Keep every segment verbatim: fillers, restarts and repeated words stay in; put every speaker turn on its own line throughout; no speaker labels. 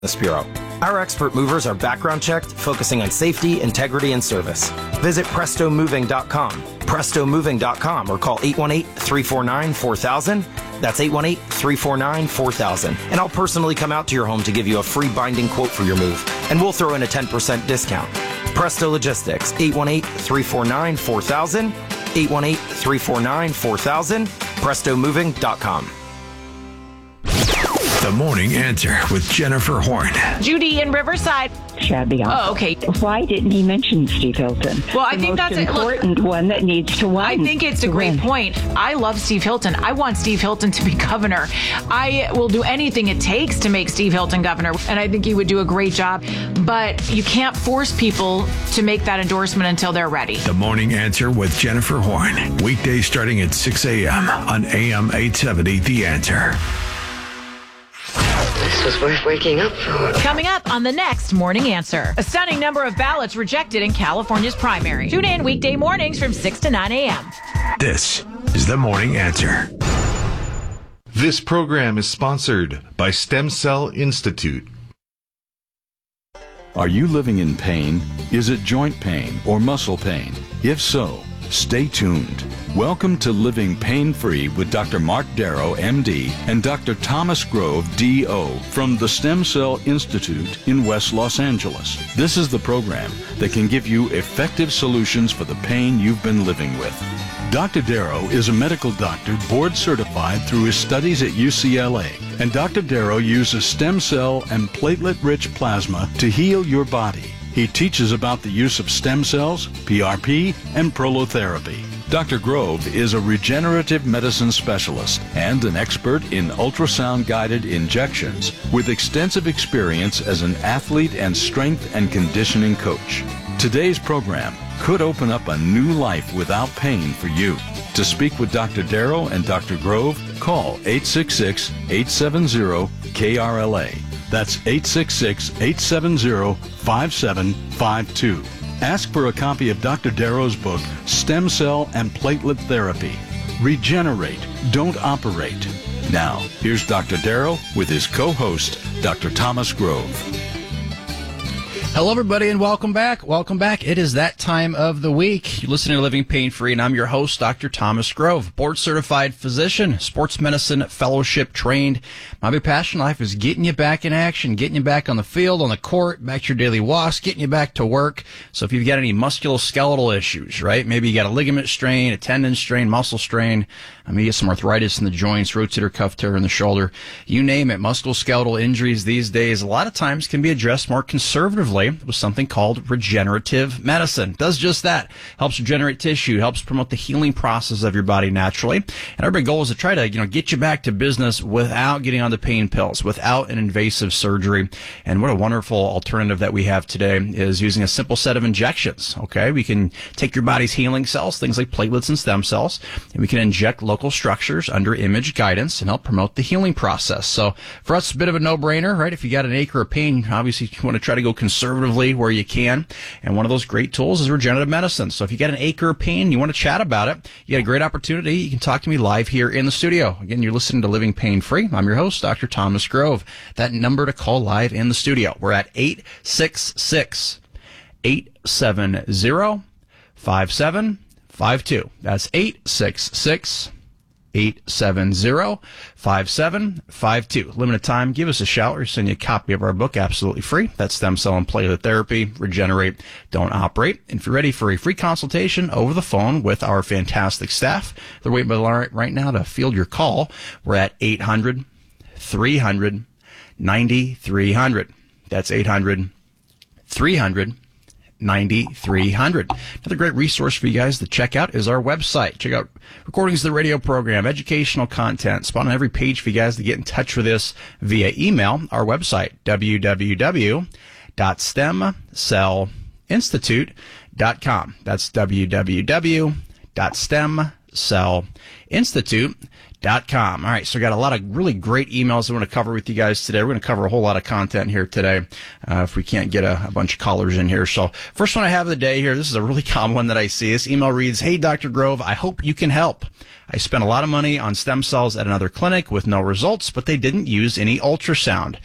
Bureau. Our expert movers are background checked, focusing on safety, integrity, and service. Visit presto moving dot com, presto moving dot com, or call eight one eight, three four nine, four thousand. That's eight one eight, three four nine, four thousand. And I'll personally come out to your home to give you a free binding quote for your move. And we'll throw in a ten percent discount. Presto Logistics, eight one eight, three four nine, four thousand, eight one eight, three four nine, four thousand, presto moving dot com.
The Morning Answer with Jennifer Horn.
Judy in Riverside.
Shabby.
Oh, okay.
Why didn't he mention Steve Hilton?
Well, I
the
think
most
that's
important
it. Look,
one that needs to win.
I think it's a great
win.
point. I love Steve Hilton. I want Steve Hilton to be governor. I will do anything it takes to make Steve Hilton governor, and I think he would do a great job. But you can't force people to make that endorsement until they're ready.
The Morning Answer with Jennifer Horn. Weekdays starting at six a.m. on A M eight seventy, The Answer.
This was worth waking up for.
Coming up on the next Morning Answer. A stunning number of ballots rejected in California's primary. Tune in weekday mornings from six to nine a.m.
This is The Morning Answer.
This program is sponsored by Stem Cell Institute.
Are you living in pain? Is it joint pain or muscle pain? If so, stay tuned. Welcome to Living Pain-Free with Doctor Mark Darrow, M D, and Doctor Thomas Grove, D O, from the Stem Cell Institute in West Los Angeles. This is the program that can give you effective solutions for the pain you've been living with. Doctor Darrow is a medical doctor board certified through his studies at U C L A, and Doctor Darrow uses stem cell and platelet-rich plasma to heal your body. He teaches about the use of stem cells, P R P, and prolotherapy. Doctor Grove is a regenerative medicine specialist and an expert in ultrasound-guided injections with extensive experience as an athlete and strength and conditioning coach. Today's program could open up a new life without pain for you. To speak with Doctor Darrow and Doctor Grove, call eight six six, eight seven zero, K R L A. That's eight six six, eight seven zero, five seven five two. Ask for a copy of Doctor Darrow's book, Stem Cell and Platelet Therapy. Regenerate, don't operate. Now, here's Doctor Darrow with his co-host, Doctor Thomas Grove.
Hello, everybody, and welcome back. Welcome back. It is that time of the week. You're listening to Living Pain-Free, and I'm your host, Doctor Thomas Grove, board-certified physician, sports medicine fellowship trained. My big passion in life is getting you back in action, getting you back on the field, on the court, back to your daily walks, getting you back to work. So if you've got any musculoskeletal issues, right, maybe you got a ligament strain, a tendon strain, muscle strain, I mean, you get some arthritis in the joints, rotator cuff tear in the shoulder, you name it, musculoskeletal injuries these days, a lot of times can be addressed more conservatively with something called regenerative medicine. It does just that. Helps regenerate tissue, helps promote the healing process of your body naturally. And our big goal is to try to, you know, get you back to business without getting on the pain pills, without an invasive surgery. And what a wonderful alternative that we have today is using a simple set of injections. Okay, we can take your body's healing cells, things like platelets and stem cells, and we can inject local structures under image guidance and help promote the healing process. So for us, it's a bit of a no-brainer, right? If you got an acre of pain, obviously you want to try to go conservatively where you can. And one of those great tools is regenerative medicine. So if you got an acre of pain, you want to chat about it, you got a great opportunity. You can talk to me live here in the studio. Again, you're listening to Living Pain-Free. I'm your host, Doctor Thomas Grove. That number to call live in the studio, we're at eight six six, eight seven zero, five seven five two. That's eight six six, eight seven zero, five seven five two. Limited time. Give us a shout or send you a copy of our book absolutely free. That's Stem Cell and Platelet Therapy. Regenerate, don't operate. And if you're ready for a free consultation over the phone with our fantastic staff, they're waiting by the line right now to field your call. We're at eight hundred, three hundred, ninety-three hundred. That's eight hundred, three hundred, ninety-three hundred. Another great resource for you guys to check out is our website. Check out recordings of the radio program, educational content, spot on every page for you guys to get in touch with us via email. Our website, w w w dot stem cell institute dot com. That's w w w dot stem cell institute dot com. All right, so I got a lot of really great emails I want to cover with you guys today. We're going to cover a whole lot of content here today uh, if we can't get a, a bunch of callers in here. So first one I have of the day here, this is a really common one that I see. This email reads, "Hey, Doctor Grove, I hope you can help. I spent a lot of money on stem cells at another clinic with no results, but they didn't use any ultrasound.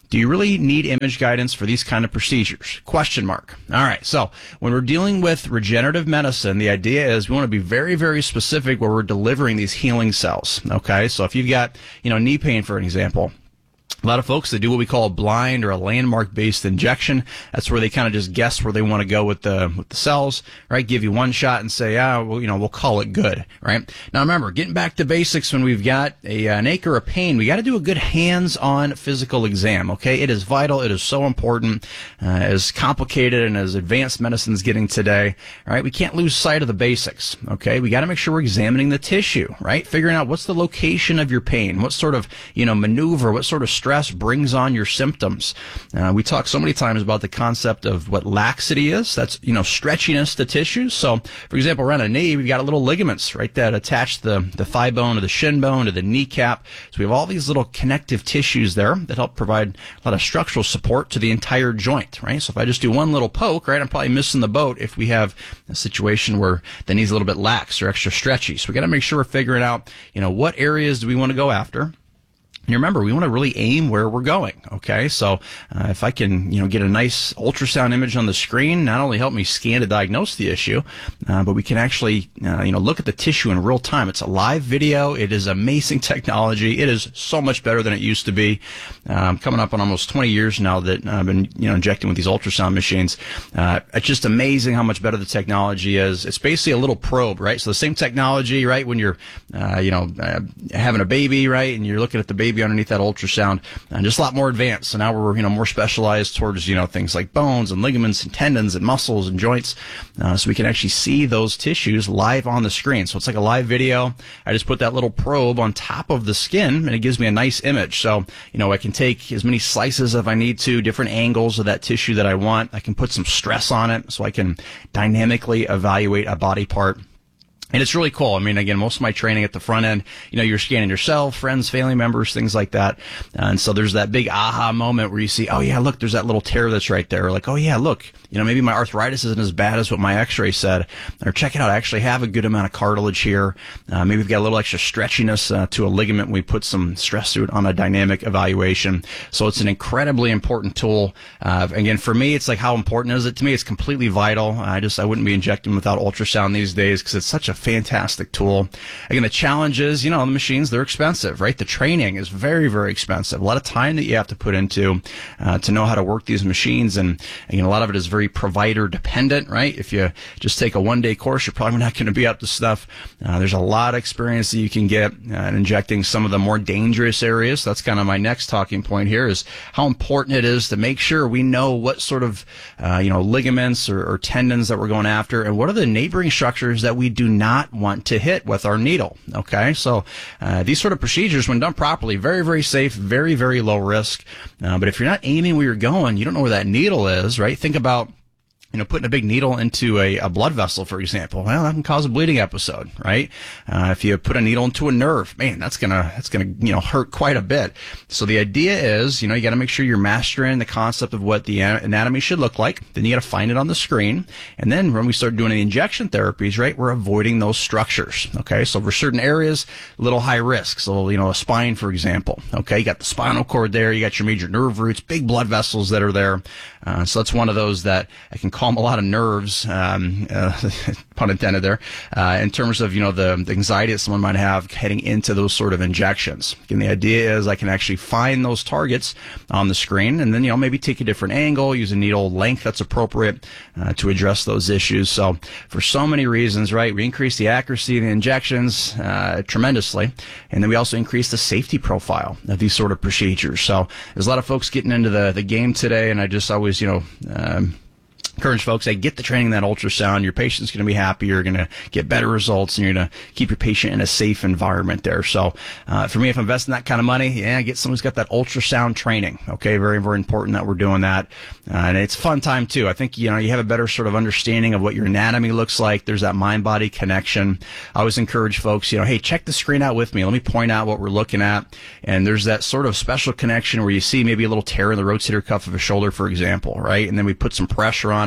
Do you really need image guidance for these kind of procedures? Question mark. All right. So when we're dealing with regenerative medicine, the idea is we want to be very, very specific where we're delivering these healing cells. Okay. So if you've got, you know, knee pain, for an example, a lot of folks, they do what we call a blind or a landmark-based injection. That's where they kind of just guess where they want to go with the with the cells, right? Give you one shot and say, ah, well, you know, we'll call it good, right? Now, remember, getting back to basics, when we've got a, an ache or a pain, we got to do a good hands-on physical exam, okay? It is vital. It is so important. Uh, as complicated and as advanced medicine is getting today, all right? We can't lose sight of the basics, okay? We got to make sure we're examining the tissue, right? Figuring out what's the location of your pain, what sort of, you know, maneuver, what sort of stress brings on your symptoms. Uh, we talk so many times about the concept of what laxity is. That's, you know, stretchiness to tissues. So, for example, around a knee, we've got little ligaments, right, that attach the, the thigh bone to the shin bone to the kneecap. So we have all these little connective tissues there that help provide a lot of structural support to the entire joint, right? So if I just do one little poke, right, I'm probably missing the boat if we have a situation where the knee's a little bit lax or extra stretchy. So we got to make sure we're figuring out, you know, what areas do we want to go after. And remember, we want to really aim where we're going, okay? So uh, if I can, you know, get a nice ultrasound image on the screen, not only help me scan to diagnose the issue, uh, but we can actually, uh, you know, look at the tissue in real time. It's a live video. It is amazing technology. It is so much better than it used to be. Um, coming up on almost twenty years now that I've been, you know, injecting with these ultrasound machines. Uh, it's just amazing how much better the technology is. It's basically a little probe, right? So the same technology, right, when you're, uh, you know, uh, having a baby, right, and you're looking at the baby underneath that ultrasound, and just a lot more advanced. So now we're, you know, more specialized towards, you know, things like bones and ligaments and tendons and muscles and joints. Uh, so we can actually see those tissues live on the screen. So it's like a live video. I just put that little probe on top of the skin and it gives me a nice image. So, you know, I can take as many slices if I need to, different angles of that tissue that I want. I can put some stress on it so I can dynamically evaluate a body part. And it's really cool. I mean, again, most of my training at the front end, you know, you're scanning yourself, friends, family members, things like that. And so there's that big aha moment where you see, oh, yeah, look, there's that little tear that's right there. Or like, oh, yeah, look, you know, maybe my arthritis isn't as bad as what my x-ray said. Or check it out, I actually have a good amount of cartilage here. Uh, maybe we've got a little extra stretchiness uh, to a ligament. We put some stress through it on a dynamic evaluation. So it's an incredibly important tool. Uh, again, for me, it's like, how important is it? To me, it's completely vital. I just, I wouldn't be injecting without ultrasound these days because it's such a fantastic tool. Again, the challenge is, you know, the machines, they're expensive, right? The training is very, very expensive. A lot of time that you have to put into uh, to know how to work these machines. And, again, a lot of it is very provider dependent, right? If you just take a one day course, you're probably not going to be up to stuff. Uh, there's a lot of experience that you can get uh, in injecting some of the more dangerous areas. That's kind of my next talking point here, is how important it is to make sure we know what sort of, uh, you know, ligaments or, or tendons that we're going after, and what are the neighboring structures that we do not want to hit with our needle. Okay, so uh, these sort of procedures, when done properly, very, very safe, very, very low risk. Uh, but if you're not aiming where you're going, you don't know where that needle is, right? Think about, you know, putting a big needle into a, a blood vessel, for example. Well, that can cause a bleeding episode, right? Uh, if you put a needle into a nerve, man, that's gonna, that's gonna, you know, hurt quite a bit. So the idea is, you know, you gotta make sure you're mastering the concept of what the anatomy should look like. Then you gotta find it on the screen. And then when we start doing the injection therapies, right, we're avoiding those structures. Okay. So for certain areas, a little high risk. So, you know, a spine, for example. Okay. You got the spinal cord there. You got your major nerve roots, big blood vessels that are there. Uh, so that's one of those that I can calm a lot of nerves, um, uh, pun intended there, uh, in terms of, you know, the, the anxiety that someone might have heading into those sort of injections. And the idea is I can actually find those targets on the screen and then, you know, maybe take a different angle, use a needle length that's appropriate uh, to address those issues. So for so many reasons, right, we increase the accuracy of the injections uh, tremendously. And then we also increase the safety profile of these sort of procedures. So there's a lot of folks getting into the, the game today, and I just always, you know, um, encourage folks, hey, get the training, that ultrasound. Your patient's going to be happy. You're going to get better results, and you're going to keep your patient in a safe environment there. So uh, for me, if I'm investing that kind of money, yeah, get someone who's got that ultrasound training. Okay, very, very important that we're doing that. Uh, and it's a fun time, too. I think, you know, you have a better sort of understanding of what your anatomy looks like. There's that mind-body connection. I always encourage folks, you know, hey, check the screen out with me. Let me point out what we're looking at. And there's that sort of special connection where you see maybe a little tear in the rotator cuff of a shoulder, for example, right? And then we put some pressure on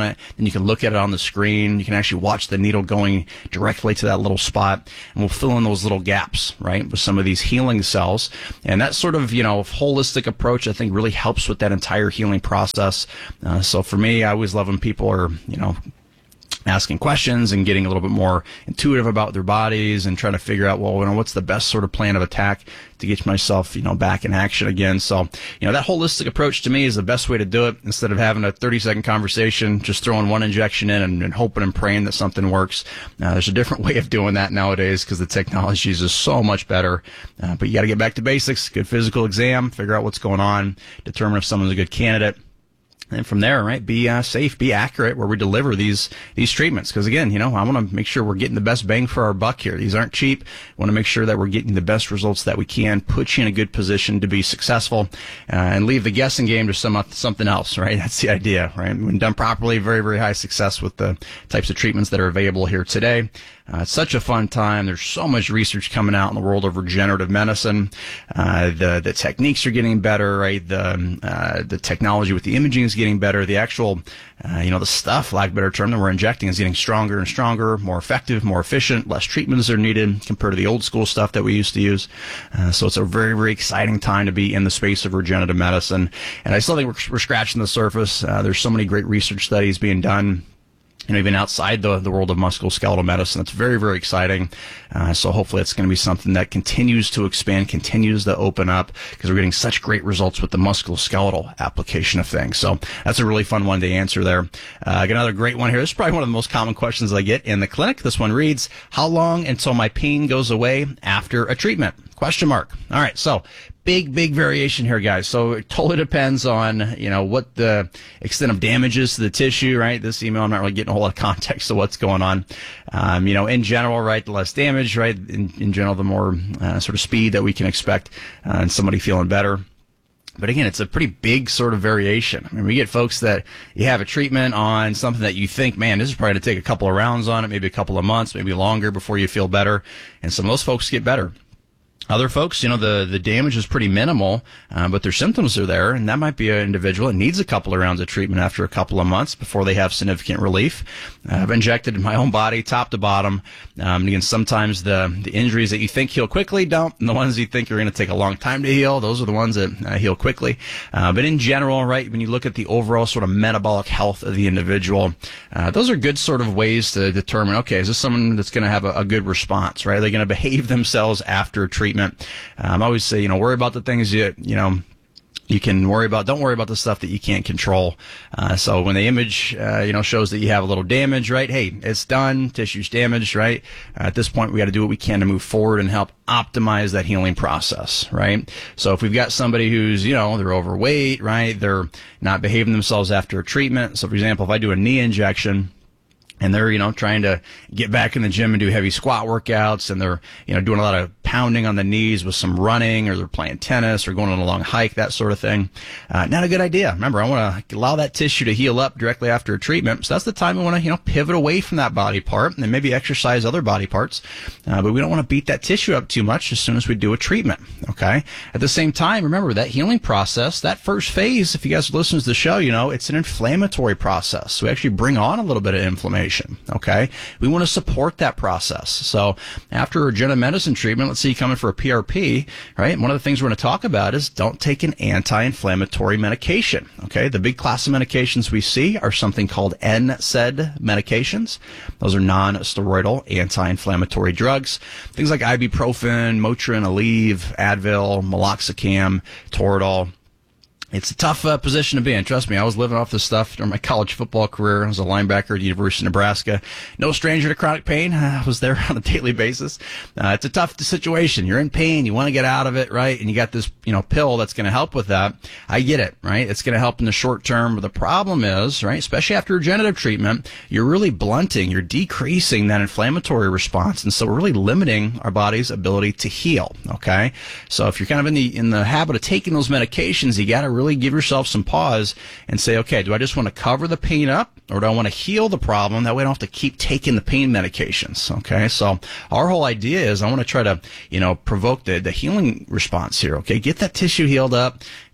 on it, then you can look at it on the screen. You can actually watch the needle going directly to that little spot, and we'll fill in those little gaps, right, with some of these healing cells. And that sort of, you know, holistic approach, I think, really helps with that entire healing process. Uh, so for me, I always love when people are, you know, asking questions and getting a little bit more intuitive about their bodies and trying to figure out, well, you know, what's the best sort of plan of attack to get myself, you know, back in action again. So, you know, that holistic approach to me is the best way to do it. Instead of having a thirty second conversation, just throwing one injection in and, and hoping and praying that something works. Uh, there's a different way of doing that nowadays because the technology is just so much better. Uh, but you got to get back to basics, good physical exam, figure out what's going on, determine if someone's a good candidate. And from there, right, be uh, safe, be accurate where we deliver these these treatments. Because, again, you know, I want to make sure we're getting the best bang for our buck here. These aren't cheap. I want to make sure that we're getting the best results that we can, put you in a good position to be successful, uh, and leave the guessing game to some something else, right? That's the idea, right? When done properly, very, very high success with the types of treatments that are available here today. Uh, it's such a fun time. There's so much research coming out in the world of regenerative medicine. Uh, the the techniques are getting better, right? The uh, the technology with the imaging is getting better. The actual, uh, you know, the stuff, lack of a better term, that we're injecting is getting stronger and stronger, more effective, more efficient. Less treatments are needed compared to the old school stuff that we used to use. Uh, so it's a very, very exciting time to be in the space of regenerative medicine. And I still think we're, we're scratching the surface. Uh, there's so many great research studies being done, you know, even outside the, the world of musculoskeletal medicine. It's very, very exciting. Uh, so hopefully it's going to be something that continues to expand, continues to open up, because we're getting such great results with the musculoskeletal application of things. So that's a really fun one to answer there. Uh, I got another great one here. This is probably one of the most common questions I get in the clinic. This one reads, how long until my pain goes away after a treatment? Question mark. All right. So big, big variation here, guys. So it totally depends on, you know, what the extent of damage is to the tissue, right? This email, I'm not really getting a whole lot of context of what's going on. Um, you know, in general, right, the less damage, right? In, in general, the more uh, sort of speed that we can expect uh, in somebody feeling better. But again, it's a pretty big sort of variation. I mean, we get folks that you have a treatment on something that you think, man, this is probably going to take a couple of rounds on it, maybe a couple of months, maybe longer before you feel better. And some of those folks get better. Other folks, you know, the, the damage is pretty minimal, uh, but their symptoms are there, and that might be an individual that needs a couple of rounds of treatment after a couple of months before they have significant relief. Uh, I've injected in my own body, top to bottom. Um, and again, sometimes the, the injuries that you think heal quickly don't, and the ones you think are going to take a long time to heal, those are the ones that uh, heal quickly. Uh, but in general, right, when you look at the overall sort of metabolic health of the individual, uh, those are good sort of ways to determine, okay, is this someone that's going to have a, a good response, right? Are they going to behave themselves after treatment? Um, I always say, you know, worry about the things you, you know, you can worry about. Don't worry about the stuff that you can't control. Uh, so when the image, uh, you know, shows that you have a little damage, right? Hey, it's done. Tissue's damaged, right? Uh, at this point, we got to do what we can to move forward and help optimize that healing process, right? So if we've got somebody who's, you know, they're overweight, right? They're not behaving themselves after a treatment. So for example, if I do a knee injection, and they're, you know, trying to get back in the gym and do heavy squat workouts, and they're, you know, doing a lot of pounding on the knees with some running, or they're playing tennis or going on a long hike, that sort of thing. Uh, not a good idea. Remember, I want to allow that tissue to heal up directly after a treatment. So that's the time we want to, you know, pivot away from that body part and then maybe exercise other body parts. Uh, but we don't want to beat that tissue up too much as soon as we do a treatment. Okay. At the same time, remember that healing process, that first phase, if you guys listen to the show, you know, it's an inflammatory process. So we actually bring on a little bit of inflammation. Okay. We want to support that process. So after a regenerative medicine treatment, let's say you come in for a P R P, right? One of the things we're going to talk about is don't take an anti-inflammatory medication. Okay. The big class of medications we see are something called N SAID medications. Those are non-steroidal anti-inflammatory drugs. Things like ibuprofen, Motrin, Aleve, Advil, Meloxicam, Toradol. It's a tough uh, position to be in. Trust me, I was living off this stuff during my college football career. I was a linebacker at the University of Nebraska. No stranger to chronic pain. I was there on a daily basis. Uh, it's a tough situation. You're in pain. You want to get out of it, right? And you got this, you know, pill that's going to help with that. I get it, right? It's going to help in the short term. But the problem is, right, especially after regenerative treatment, you're really blunting, you're decreasing that inflammatory response. And so we're really limiting our body's ability to heal, okay? So if you're kind of in the in the habit of taking those medications, you got to really Really give yourself some pause and say, okay, do I just want to cover the pain up, or do I want to heal the problem? That way I don't have to keep taking the pain medications. Okay, so our whole idea is I want to try to, you know, provoke the, the healing response here. Okay, get that tissue healed up,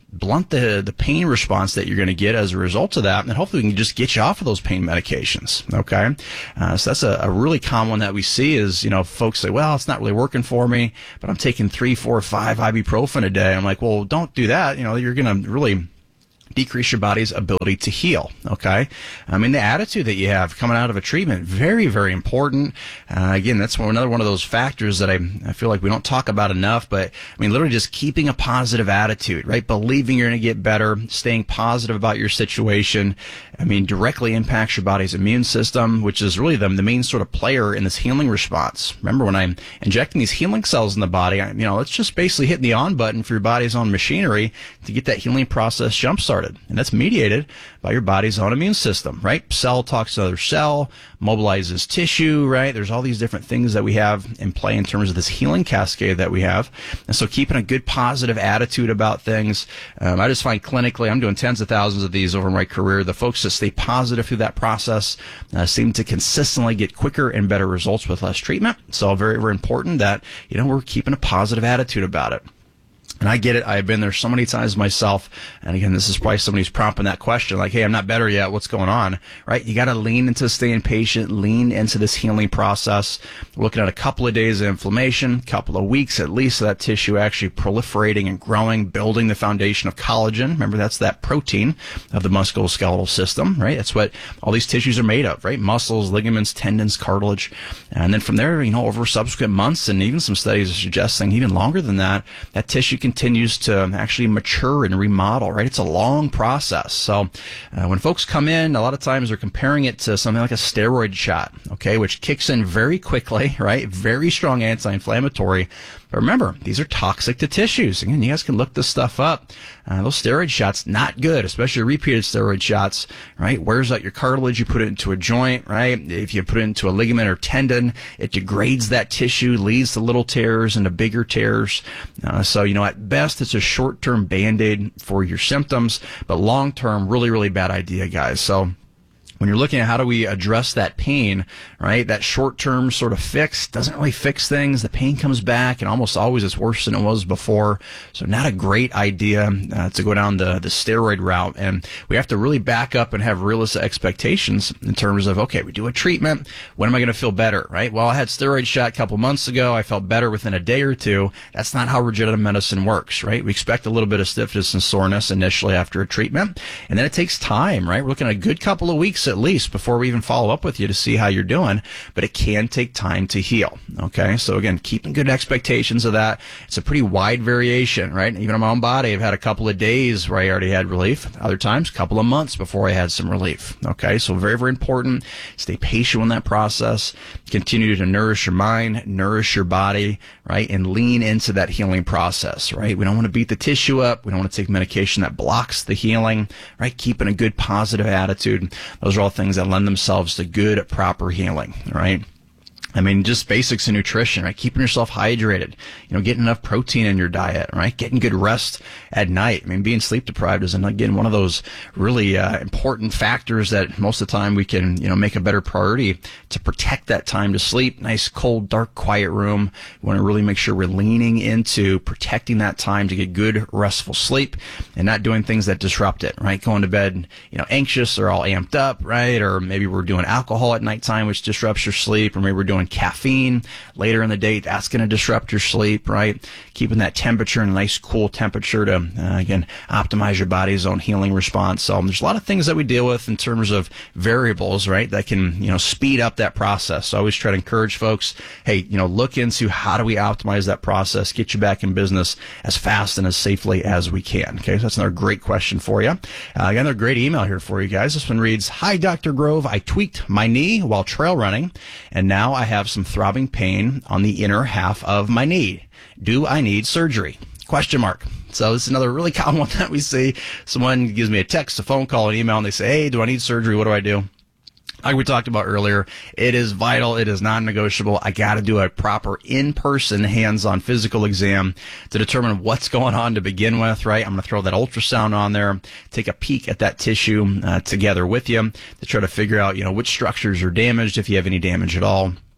blunt the, the pain response that you're going to get as a result of that, and hopefully we can just get you off of those pain medications, okay? Uh, so that's a, a really common one that we see is, you know, folks say, well, it's not really working for me, but I'm taking three, four, five ibuprofen a day. I'm like, well, don't do that. You know, you're going to really decrease your body's ability to heal, okay? I mean, the attitude that you have coming out of a treatment, very, very important. Uh, again, that's one, another one of those factors that I, I feel like we don't talk about enough, but, I mean, literally just keeping a positive attitude, right? Believing you're going to get better, staying positive about your situation, I mean, directly impacts your body's immune system, which is really the, the main sort of player in this healing response. Remember, when I'm injecting these healing cells in the body, I, you know, it's just basically hitting the on button for your body's own machinery to get that healing process jump-started. And that's mediated by your body's own immune system, right? Cell talks to other cell, mobilizes tissue, right? There's all these different things that we have in play in terms of this healing cascade that we have. And so keeping a good positive attitude about things, um, I just find clinically, I'm doing tens of thousands of these over my career, the folks that stay positive through that process uh, seem to consistently get quicker and better results with less treatment. So very, very important that, you know, we're keeping a positive attitude about it. And I get it. I've been there so many times myself. And again, this is probably somebody who's prompting that question, like, hey, I'm not better yet. What's going on? Right? You got to lean into staying patient, lean into this healing process. We're looking at a couple of days of inflammation, couple of weeks at least of that tissue actually proliferating and growing, building the foundation of collagen. Remember, that's that protein of the musculoskeletal system, right? That's what all these tissues are made of, right? Muscles, ligaments, tendons, cartilage. And then from there, you know, over subsequent months, and even some studies are suggesting even longer than that, that tissue can continues to actually mature and remodel, right? It's a long process. So uh, when folks come in, a lot of times they're comparing it to something like a steroid shot, okay, which kicks in very quickly, right? Very strong anti-inflammatory. But remember, these are toxic to tissues. Again, you guys can look this stuff up. Uh, those steroid shots, not good, especially repeated steroid shots, right? Wears out your cartilage. You put it into a joint, right? If you put it into a ligament or tendon, it degrades that tissue, leads to little tears into bigger tears. Uh, so, you know, at best, it's a short-term Band-Aid for your symptoms, but long-term, really, really bad idea, guys. So when you're looking at how do we address that pain, right, that short-term sort of fix doesn't really fix things. The pain comes back, and almost always it's worse than it was before. So not a great idea uh, to go down the, the steroid route. And we have to really back up and have realistic expectations in terms of, okay, we do a treatment. When am I going to feel better, right? Well, I had steroid shot a couple months ago. I felt better within a day or two. That's not how regenerative medicine works, right? We expect a little bit of stiffness and soreness initially after a treatment, and then it takes time, right? We're looking at a good couple of weeks at least before we even follow up with you to see how you're doing, but it can take time to heal, okay? So again, keeping good expectations of that. It's a pretty wide variation, right? Even in my own body, I've had a couple of days where I already had relief. Other times, a couple of months before I had some relief, okay? So very, very important. Stay patient in that process. Continue to nourish your mind, nourish your body, right? And lean into that healing process, right? We don't want to beat the tissue up. We don't want to take medication that blocks the healing, right? Keeping a good positive attitude. Those are all things that lend themselves to good, proper healing, right? I mean, just basics of nutrition, right? Keeping yourself hydrated, you know, getting enough protein in your diet, right? Getting good rest at night. I mean, being sleep deprived is, again, one of those really uh, important factors that most of the time we can, you know, make a better priority to protect that time to sleep. Nice, cold, dark, quiet room. We want to really make sure we're leaning into protecting that time to get good, restful sleep and not doing things that disrupt it, right? Going to bed, you know, anxious or all amped up, right? Or maybe we're doing alcohol at nighttime, which disrupts your sleep, or maybe we're doing caffeine later in the day. That's going to disrupt your sleep, right? Keeping that temperature in a nice cool temperature to, uh, again, optimize your body's own healing response. So there's a lot of things that we deal with in terms of variables, right, that can, you know, speed up that process. So I always try to encourage folks, hey, you know, look into how do we optimize that process, get you back in business as fast and as safely as we can. Okay, so that's another great question for you. Uh, again, another great email here for you guys. This one reads, hi, Doctor Grove. I tweaked my knee while trail running, and now I have some throbbing pain on the inner half of my knee. Do I need surgery? Question mark. So this is another really common one that we see. Someone gives me a text, a phone call, an email, and they say, hey, do I need surgery? What do I do? Like we talked about earlier, it is vital. It is non-negotiable. I got to do a proper in-person, hands-on physical exam to determine what's going on to begin with, right? I'm going to throw that ultrasound on there, take a peek at that tissue uh, together with you to try to figure out, you know, which structures are damaged, if you have any damage at all.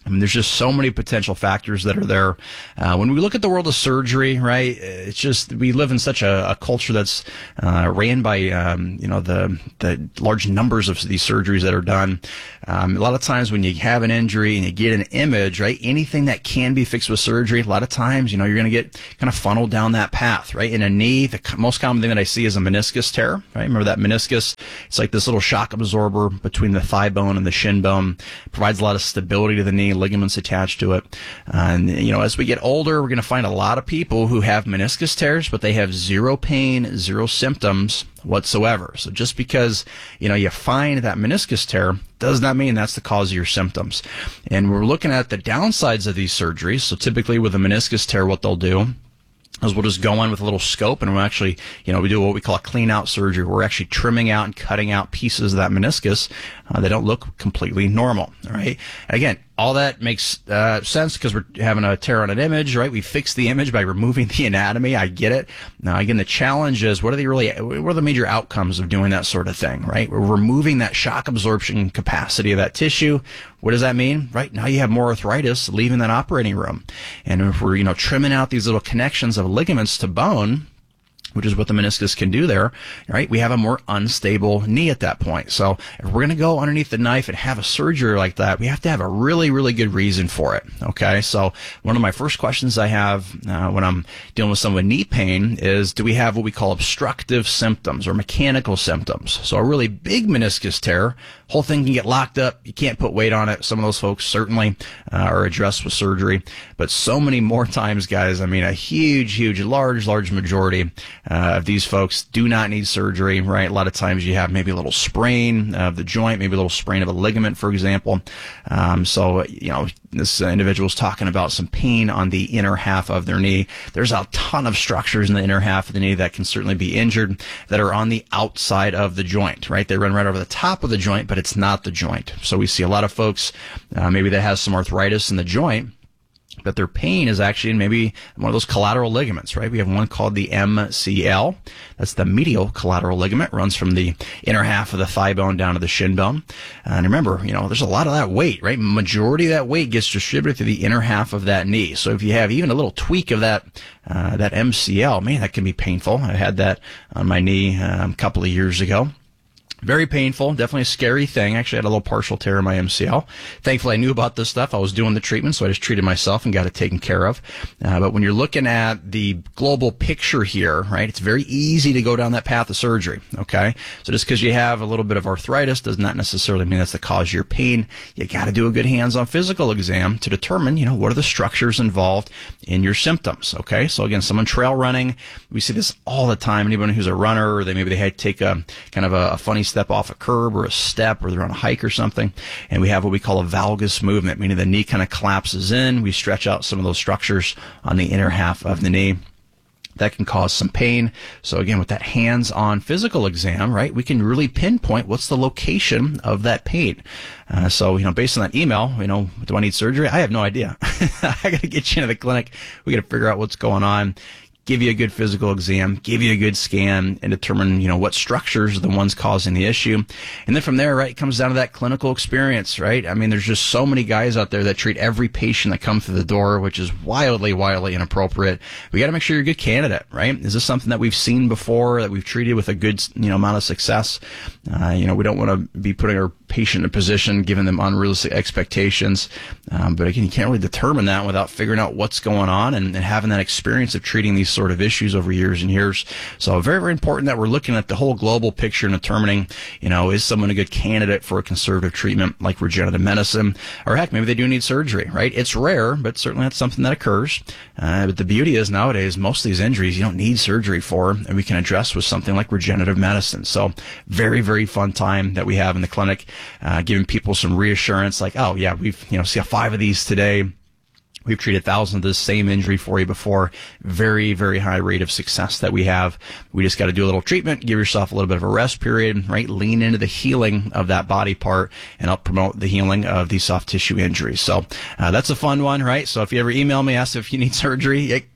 I mean, there's just so many potential factors that are there. Uh, when we look at the world of surgery, right, it's just, we live in such a, a culture that's uh, ran by, um, you know, the the large numbers of these surgeries that are done. Um, a lot of times when you have an injury and you get an image, right, anything that can be fixed with surgery, a lot of times, you know, you're going to get kind of funneled down that path, right? In a knee, the most common thing that I see is a meniscus tear, right? Remember that meniscus? It's like this little shock absorber between the thigh bone and the shin bone. It provides a lot of stability to the knee, ligaments attached to it. Uh, and, you know, as we get older, we're going to find a lot of people who have meniscus tears, but they have zero pain, zero symptoms whatsoever. So just because, you know, you find that meniscus tear does not mean that's the cause of your symptoms. And we're looking at the downsides of these surgeries. So typically with a meniscus tear, what they'll do is we'll just go in with a little scope and we'll actually, you know, we do what we call a clean out surgery. We're actually trimming out and cutting out pieces of that meniscus uh, that don't look completely normal, all right? Again, all that makes uh, sense because we're having a tear on an image, right? We fix the image by removing the anatomy. I get it. Now, again, the challenge is what are the really, what are the major outcomes of doing that sort of thing, right? We're removing that shock absorption capacity of that tissue. What does that mean? Right now you have more arthritis leaving that operating room. And if we're, you know, trimming out these little connections of ligaments to bone, which is what the meniscus can do there, right? We have a more unstable knee at that point. So if we're going to go underneath the knife and have a surgery like that, we have to have a really, really good reason for it, okay? So one of my first questions I have uh, when I'm dealing with someone with knee pain is, do we have what we call obstructive symptoms or mechanical symptoms? So a really big meniscus tear, whole thing can get locked up. You can't put weight on it. Some of those folks certainly uh, are addressed with surgery. But so many more times, guys, I mean, a huge, huge, large, large majority Uh, of these folks do not need surgery, right? A lot of times you have maybe a little sprain of the joint, maybe a little sprain of a ligament, for example. Um, so, you know, this uh, individual's talking about some pain on the inner half of their knee. There's a ton of structures in the inner half of the knee that can certainly be injured that are on the outside of the joint, right? They run right over the top of the joint, but it's not the joint. So we see a lot of folks, uh, maybe that has some arthritis in the joint, but their pain is actually in maybe one of those collateral ligaments, right? We have one called the M C L. That's the medial collateral ligament. It runs from the inner half of the thigh bone down to the shin bone. And remember, you know, there's a lot of that weight, right? Majority of that weight gets distributed through the inner half of that knee. So if you have even a little tweak of that, uh, that M C L, man, that can be painful. I had that on my knee um, a couple of years ago. Very painful, definitely a scary thing. Actually, I had a little partial tear in my M C L. Thankfully, I knew about this stuff. I was doing the treatment, so I just treated myself and got it taken care of. Uh, but when you're looking at the global picture here, right, it's very easy to go down that path of surgery, okay? So just because you have a little bit of arthritis does not necessarily mean that's the cause of your pain. You got to do a good hands-on physical exam to determine, you know, what are the structures involved in your symptoms, okay? So again, someone trail running, we see this all the time. Anyone who's a runner, or they maybe they had to take a kind of a, a funny step off a curb or a step, or they're on a hike or something, and we have what we call a valgus movement, meaning the knee kind of collapses in. We stretch out some of those structures on the inner half of the knee. That can cause some pain. So again, with that hands-on physical exam, right, we can really pinpoint what's the location of that pain. Uh, so, you know, based on that email, you know, do I need surgery? I have no idea. I got to get you into the clinic. We got to figure out what's going on, give you a good physical exam, give you a good scan, and determine, you know, what structures are the ones causing the issue. And then from there, right, it comes down to that clinical experience, right? I mean, there's just so many guys out there that treat every patient that comes through the door, which is wildly, wildly inappropriate. We got to make sure you're a good candidate, right? Is this something that we've seen before, that we've treated with a good, you know, amount of success? Uh, you know, we don't want to be putting our patient in a position, giving them unrealistic expectations. Um, but again, you can't really determine that without figuring out what's going on and, and having that experience of treating these sort of issues over years and years. So very, very important that we're looking at the whole global picture and determining, you know, is someone a good candidate for a conservative treatment like regenerative medicine? Or heck, maybe they do need surgery, right? It's rare, but certainly that's something that occurs. Uh, but the beauty is nowadays, most of these injuries you don't need surgery for, and we can address with something like regenerative medicine. So very, very fun time that we have in the clinic, uh, giving people some reassurance like, oh yeah, we've, you know, see five of these today. We've treated thousands of this same injury for you before. Very, very high rate of success that we have. We just got to do a little treatment, give yourself a little bit of a rest period, right? Lean into the healing of that body part and help promote the healing of these soft tissue injuries. So uh, that's a fun one, right? So if you ever email me, ask if you need surgery, it,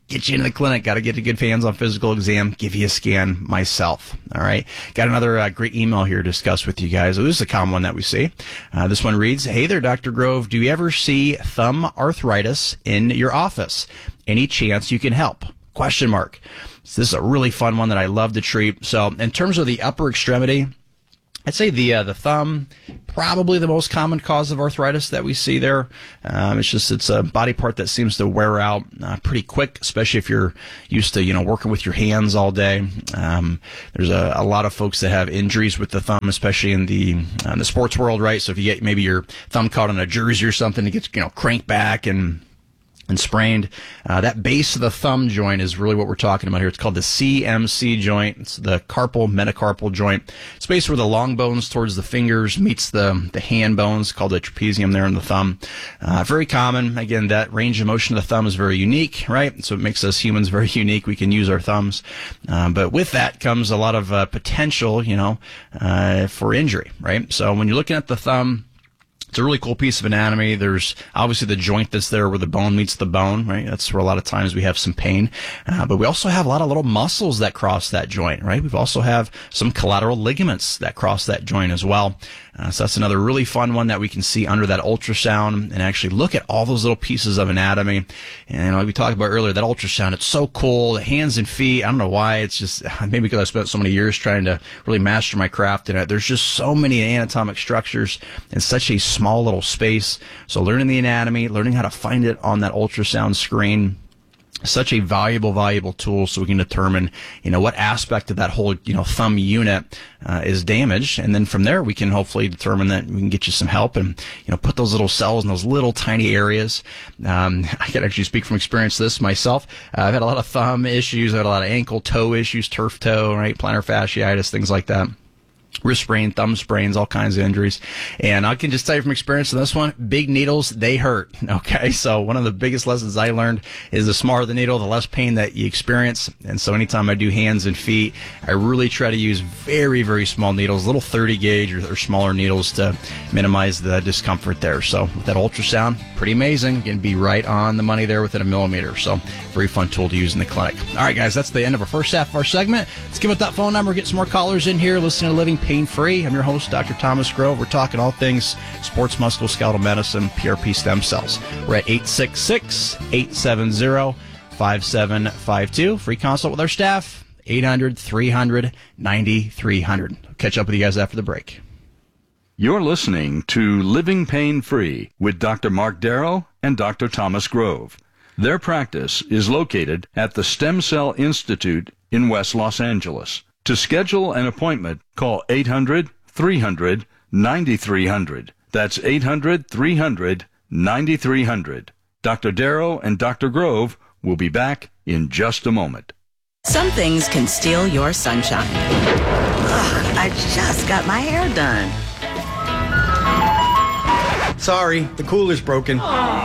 get you into the clinic. Got to get a good hands-on physical exam, give you a scan myself. All right. Got another uh, great email here to discuss with you guys. This is a common one that we see. Uh, this one reads, "Hey there, Doctor Grove. Do you ever see thumb arthritis in your office? Any chance you can help?" Question mark. So this is a really fun one that I love to treat. So in terms of the upper extremity, I'd say the uh, the thumb, probably the most common cause of arthritis that we see there. Um, it's just it's a body part that seems to wear out uh, pretty quick, especially if you're used to you know working with your hands all day. Um, there's a, a lot of folks that have injuries with the thumb, especially in the uh, in the sports world, right? So if you get maybe your thumb caught on a jersey or something, it gets you know cranked back and and sprained. Uh, that base of the thumb joint is really what we're talking about here. It's called the C M C joint. It's the carpal metacarpal joint. It's based where the long bones towards the fingers meets the, the hand bones, called the trapezium there in the thumb. Uh, very common. Again, that range of motion of the thumb is very unique, right? So it makes us humans very unique. We can use our thumbs. Uh, but with that comes a lot of uh, potential, you know, uh, for injury, right? So when you're looking at the thumb, it's a really cool piece of anatomy. There's obviously the joint that's there where the bone meets the bone, right? That's where a lot of times we have some pain. Uh, but we also have a lot of little muscles that cross that joint, right? We also have some collateral ligaments that cross that joint as well. Uh, so that's another really fun one that we can see under that ultrasound and actually look at all those little pieces of anatomy. And like we talked about earlier, that ultrasound, it's so cool. The hands and feet, I don't know why. It's just maybe because I spent so many years trying to really master my craft in it. There's just so many anatomic structures in such a small little space. So learning the anatomy, learning how to find it on that ultrasound screen, such a valuable, valuable tool so we can determine, you know, what aspect of that whole, you know, thumb unit uh, is damaged. And then from there, we can hopefully determine that we can get you some help and, you know, put those little cells in those little tiny areas. Um, I can actually speak from experience this myself. Uh, I've had a lot of thumb issues. I've had a lot of ankle toe issues, turf toe, right? Plantar fasciitis, things like that. Wrist sprain, thumb sprains, all kinds of injuries. And I can just tell you from experience on this one, big needles, they hurt. Okay, so one of the biggest lessons I learned is the smaller the needle, the less pain that you experience. And so anytime I do hands and feet, I really try to use very, very small needles, little thirty gauge or, or smaller needles to minimize the discomfort there. So with that ultrasound, pretty amazing. You can be right on the money there within a millimeter. So very fun tool to use in the clinic. All right, guys, that's the end of our first half of our segment. Let's give it that phone number, get some more callers in here, listen to Living Pain-Free. I'm your host, Doctor Thomas Grove. We're talking all things sports musculoskeletal medicine, P R P stem cells. We're at eight six six, eight seven zero, five seven five two. Free consult with our staff, eight hundred, three hundred, ninety-three hundred. I'll catch up with you guys after the break.
You're listening to Living Pain-Free with Doctor Mark Darrow and Doctor Thomas Grove. Their practice is located at the Stem Cell Institute in West Los Angeles. To schedule an appointment, call eight hundred, three hundred, ninety-three hundred. That's eight hundred, three hundred, ninety-three hundred. Doctor Darrow and Doctor Grove will be back in just a moment.
Some things can steal your sunshine. Ugh, I just got my hair done.
Sorry, the cooler's broken.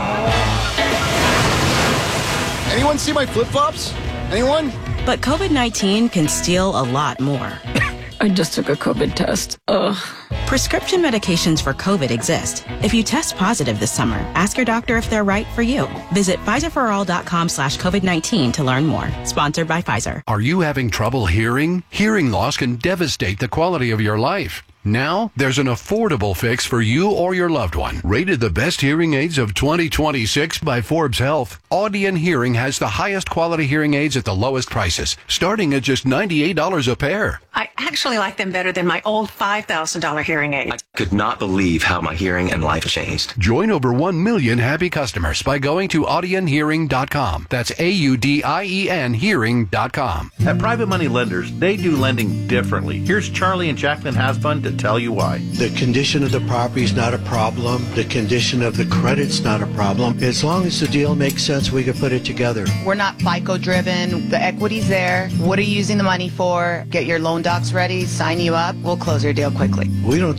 Anyone see my flip-flops? Anyone?
But COVID nineteen can steal a lot more.
I just took a COVID test. Ugh.
Prescription medications for COVID exist. If you test positive this summer, ask your doctor if they're right for you. Visit Pfizerforall.com slash COVID-19 to learn more. Sponsored by Pfizer.
Are you having trouble hearing? Hearing loss can devastate the quality of your life. Now, there's an affordable fix for you or your loved one. Rated the best hearing aids of twenty twenty-six by Forbes Health, Audion Hearing has the highest quality hearing aids at the lowest prices, starting at just ninety-eight dollars a pair.
I actually like them better than my old five thousand dollars hearing aid.
I could not believe how my hearing and life changed.
Join over one million happy customers by going to audion hearing dot com. That's A U D I E N hearing dot com.
At Private Money Lenders, they do lending differently. Here's Charlie and Jacqueline Hasbun to tell you why.
The condition of the property is not a problem. The condition of the credit's not a problem. As long as the deal makes sense, we can put it together.
We're not FICO driven. The equity's there. What are you using the money for? Get your loan docs ready, sign you up. We'll close your deal quickly.
We don't charge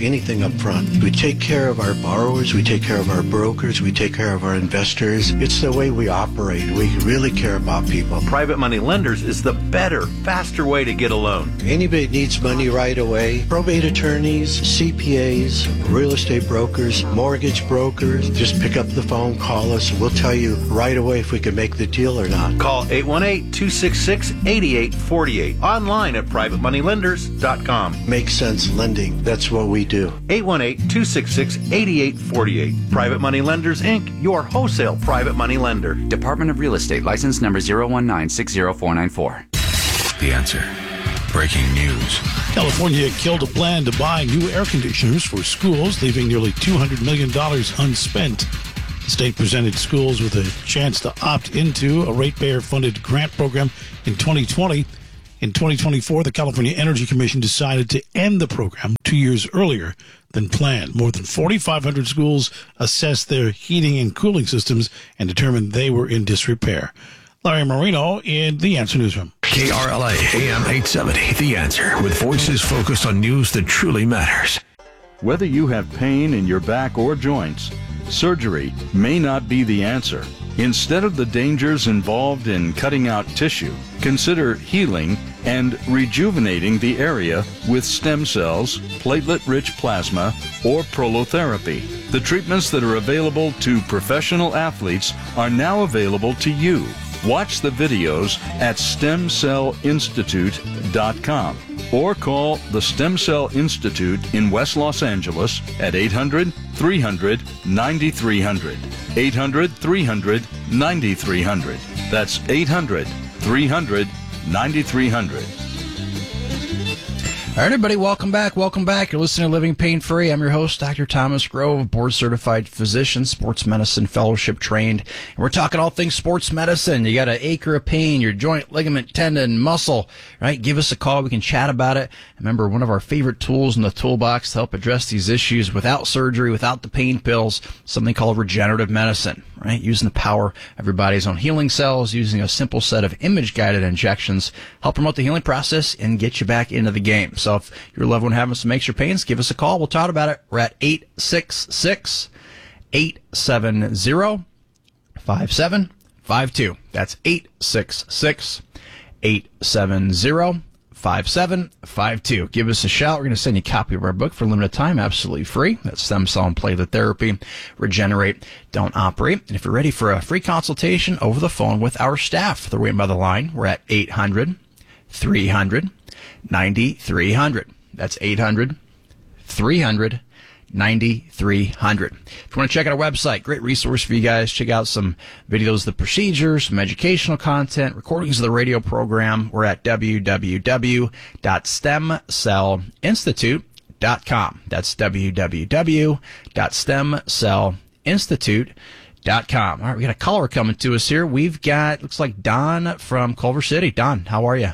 anything up front. We take care of our borrowers, we take care of our brokers, we take care of our investors. It's the way we operate. We really care about people.
Private Money Lenders is the better, faster way to get a loan.
Anybody needs money right away. Probate attorneys, C P As, real estate brokers, mortgage brokers. Just pick up the phone, call us, and we'll tell you right away if we can make the deal or not.
Call eight one eight, two six six, eight eight four eight. Online at private money lenders dot com.
Makes sense lending. That's what we do.
eight one eight, two six six, eight eight four eight. Private Money Lenders, Incorporated, your wholesale private money lender.
Department of Real Estate, license number zero one nine six zero four nine four.
The Answer. Breaking news.
California killed a plan to buy new air conditioners for schools, leaving nearly two hundred million dollars unspent. The state presented schools with a chance to opt into a ratepayer-funded grant program in twenty twenty. In twenty twenty-four, the California Energy Commission decided to end the program two years earlier than planned. More than forty-five hundred schools assessed their heating and cooling systems and determined they were in disrepair. Larry Marino in The Answer Newsroom.
K R L A A M eight seventy, The Answer, with voices focused on news that truly matters.
Whether you have pain in your back or joints, surgery may not be the answer. Instead of the dangers involved in cutting out tissue, consider healing and rejuvenating the area with stem cells, platelet-rich plasma, or prolotherapy. The treatments that are available to professional athletes are now available to you. Watch the videos at stem cell institute dot com or call the Stem Cell Institute in West Los Angeles at eight hundred, three hundred, ninety-three hundred. eight hundred, three hundred, ninety-three hundred. That's eight hundred, three hundred, ninety-three hundred.
All right, everybody, welcome back. Welcome back. You're listening to Living Pain Free. I'm your host, Doctor Thomas Grove, board-certified physician, sports medicine fellowship trained. And we're talking all things sports medicine. You got an ache or a pain, your joint, ligament, tendon, muscle, right? Give us a call. We can chat about it. Remember, one of our favorite tools in the toolbox to help address these issues without surgery, without the pain pills, something called regenerative medicine, right? Using the power of your body's own healing cells, using a simple set of image-guided injections, help promote the healing process and get you back into the game. So if your loved one having some aches or pains, give us a call. We'll talk about it. We're at eight six six, eight seven zero, five seven five two. That's eight six six, eight seven zero, five seven five two. Give us a shout. We're going to send you a copy of our book for a limited time, absolutely free. That's Stem Cell and Platelet Therapy. Regenerate, don't operate. And if you're ready for a free consultation over the phone with our staff, they're waiting by the line. We're at eight hundred, three hundred, ninety-three hundred. That's eight hundred, three hundred, ninety-three hundred. If you want to check out our website, great resource for you guys. Check out some videos of the procedures, some educational content, recordings of the radio program. We're at w w w dot stem cell institute dot com. That's w w w dot stem cell institute dot com. All right, we got a caller coming to us here. We've got, looks like Don from Culver City. Don, how are you?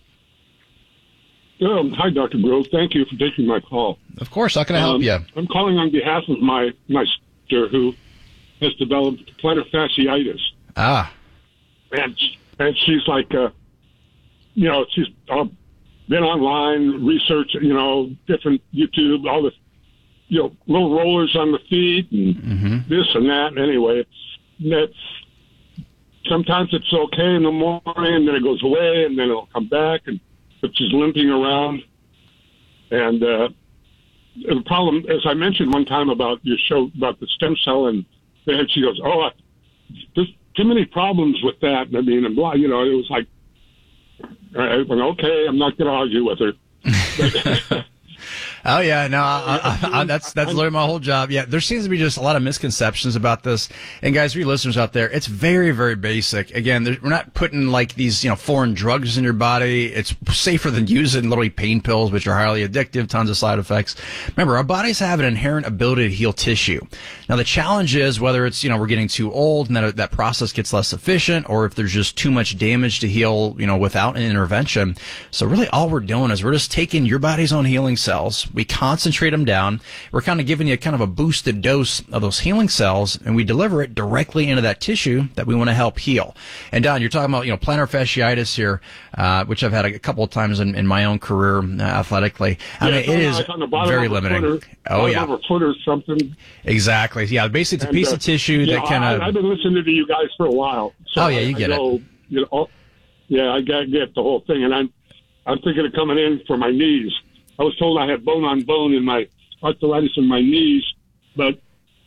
Um, hi, Doctor Grove. Thank you for taking my call.
Of course. How can I help
um,
you?
I'm calling on behalf of my, my sister who has developed plantar fasciitis.
Ah.
And, and she's like, uh, you know, she's uh, been online, research, you know, different YouTube, all this, you know, little rollers on the feet and
mm-hmm.
this and that. And anyway, it's, it's, sometimes it's okay in the morning and then it goes away and then it'll come back and, but she's limping around. And uh, the problem, as I mentioned one time about your show, about the stem cell, and then she goes, oh, there's too many problems with that. I mean, and blah, you know, it was like, I went, okay, I'm not going to argue with her.
Oh yeah, no, I, I, I, that's that's literally my whole job. Yeah, there seems to be just a lot of misconceptions about this. And guys, for you listeners out there, it's very, very basic. Again, we're not putting like these, you know, foreign drugs in your body. It's safer than using literally pain pills, which are highly addictive, tons of side effects. Remember, our bodies have an inherent ability to heal tissue. Now, the challenge is whether it's, you know, we're getting too old and that that process gets less efficient, or if there's just too much damage to heal, you know, without an intervention. So really, all we're doing is we're just taking your body's own healing cells. We concentrate them down. We're kind of giving you kind of a boosted dose of those healing cells, and we deliver it directly into that tissue that we want to help heal. And Don, you're talking about, you know, plantar fasciitis here, uh, which I've had a couple of times in, in my own career uh, athletically. I
yeah,
mean, it is very limiting.
Footer,
oh, yeah.
Of a foot or something.
Exactly. Yeah, basically it's a and, piece uh, of tissue
yeah,
that kind of...
I've been listening to you guys for a while. So
oh, yeah, you
I,
get
I know,
it.
You know, yeah, I get, get the whole thing, and I'm I'm thinking of coming in for my knees. I was told I had bone on bone in my arthritis in my knees, but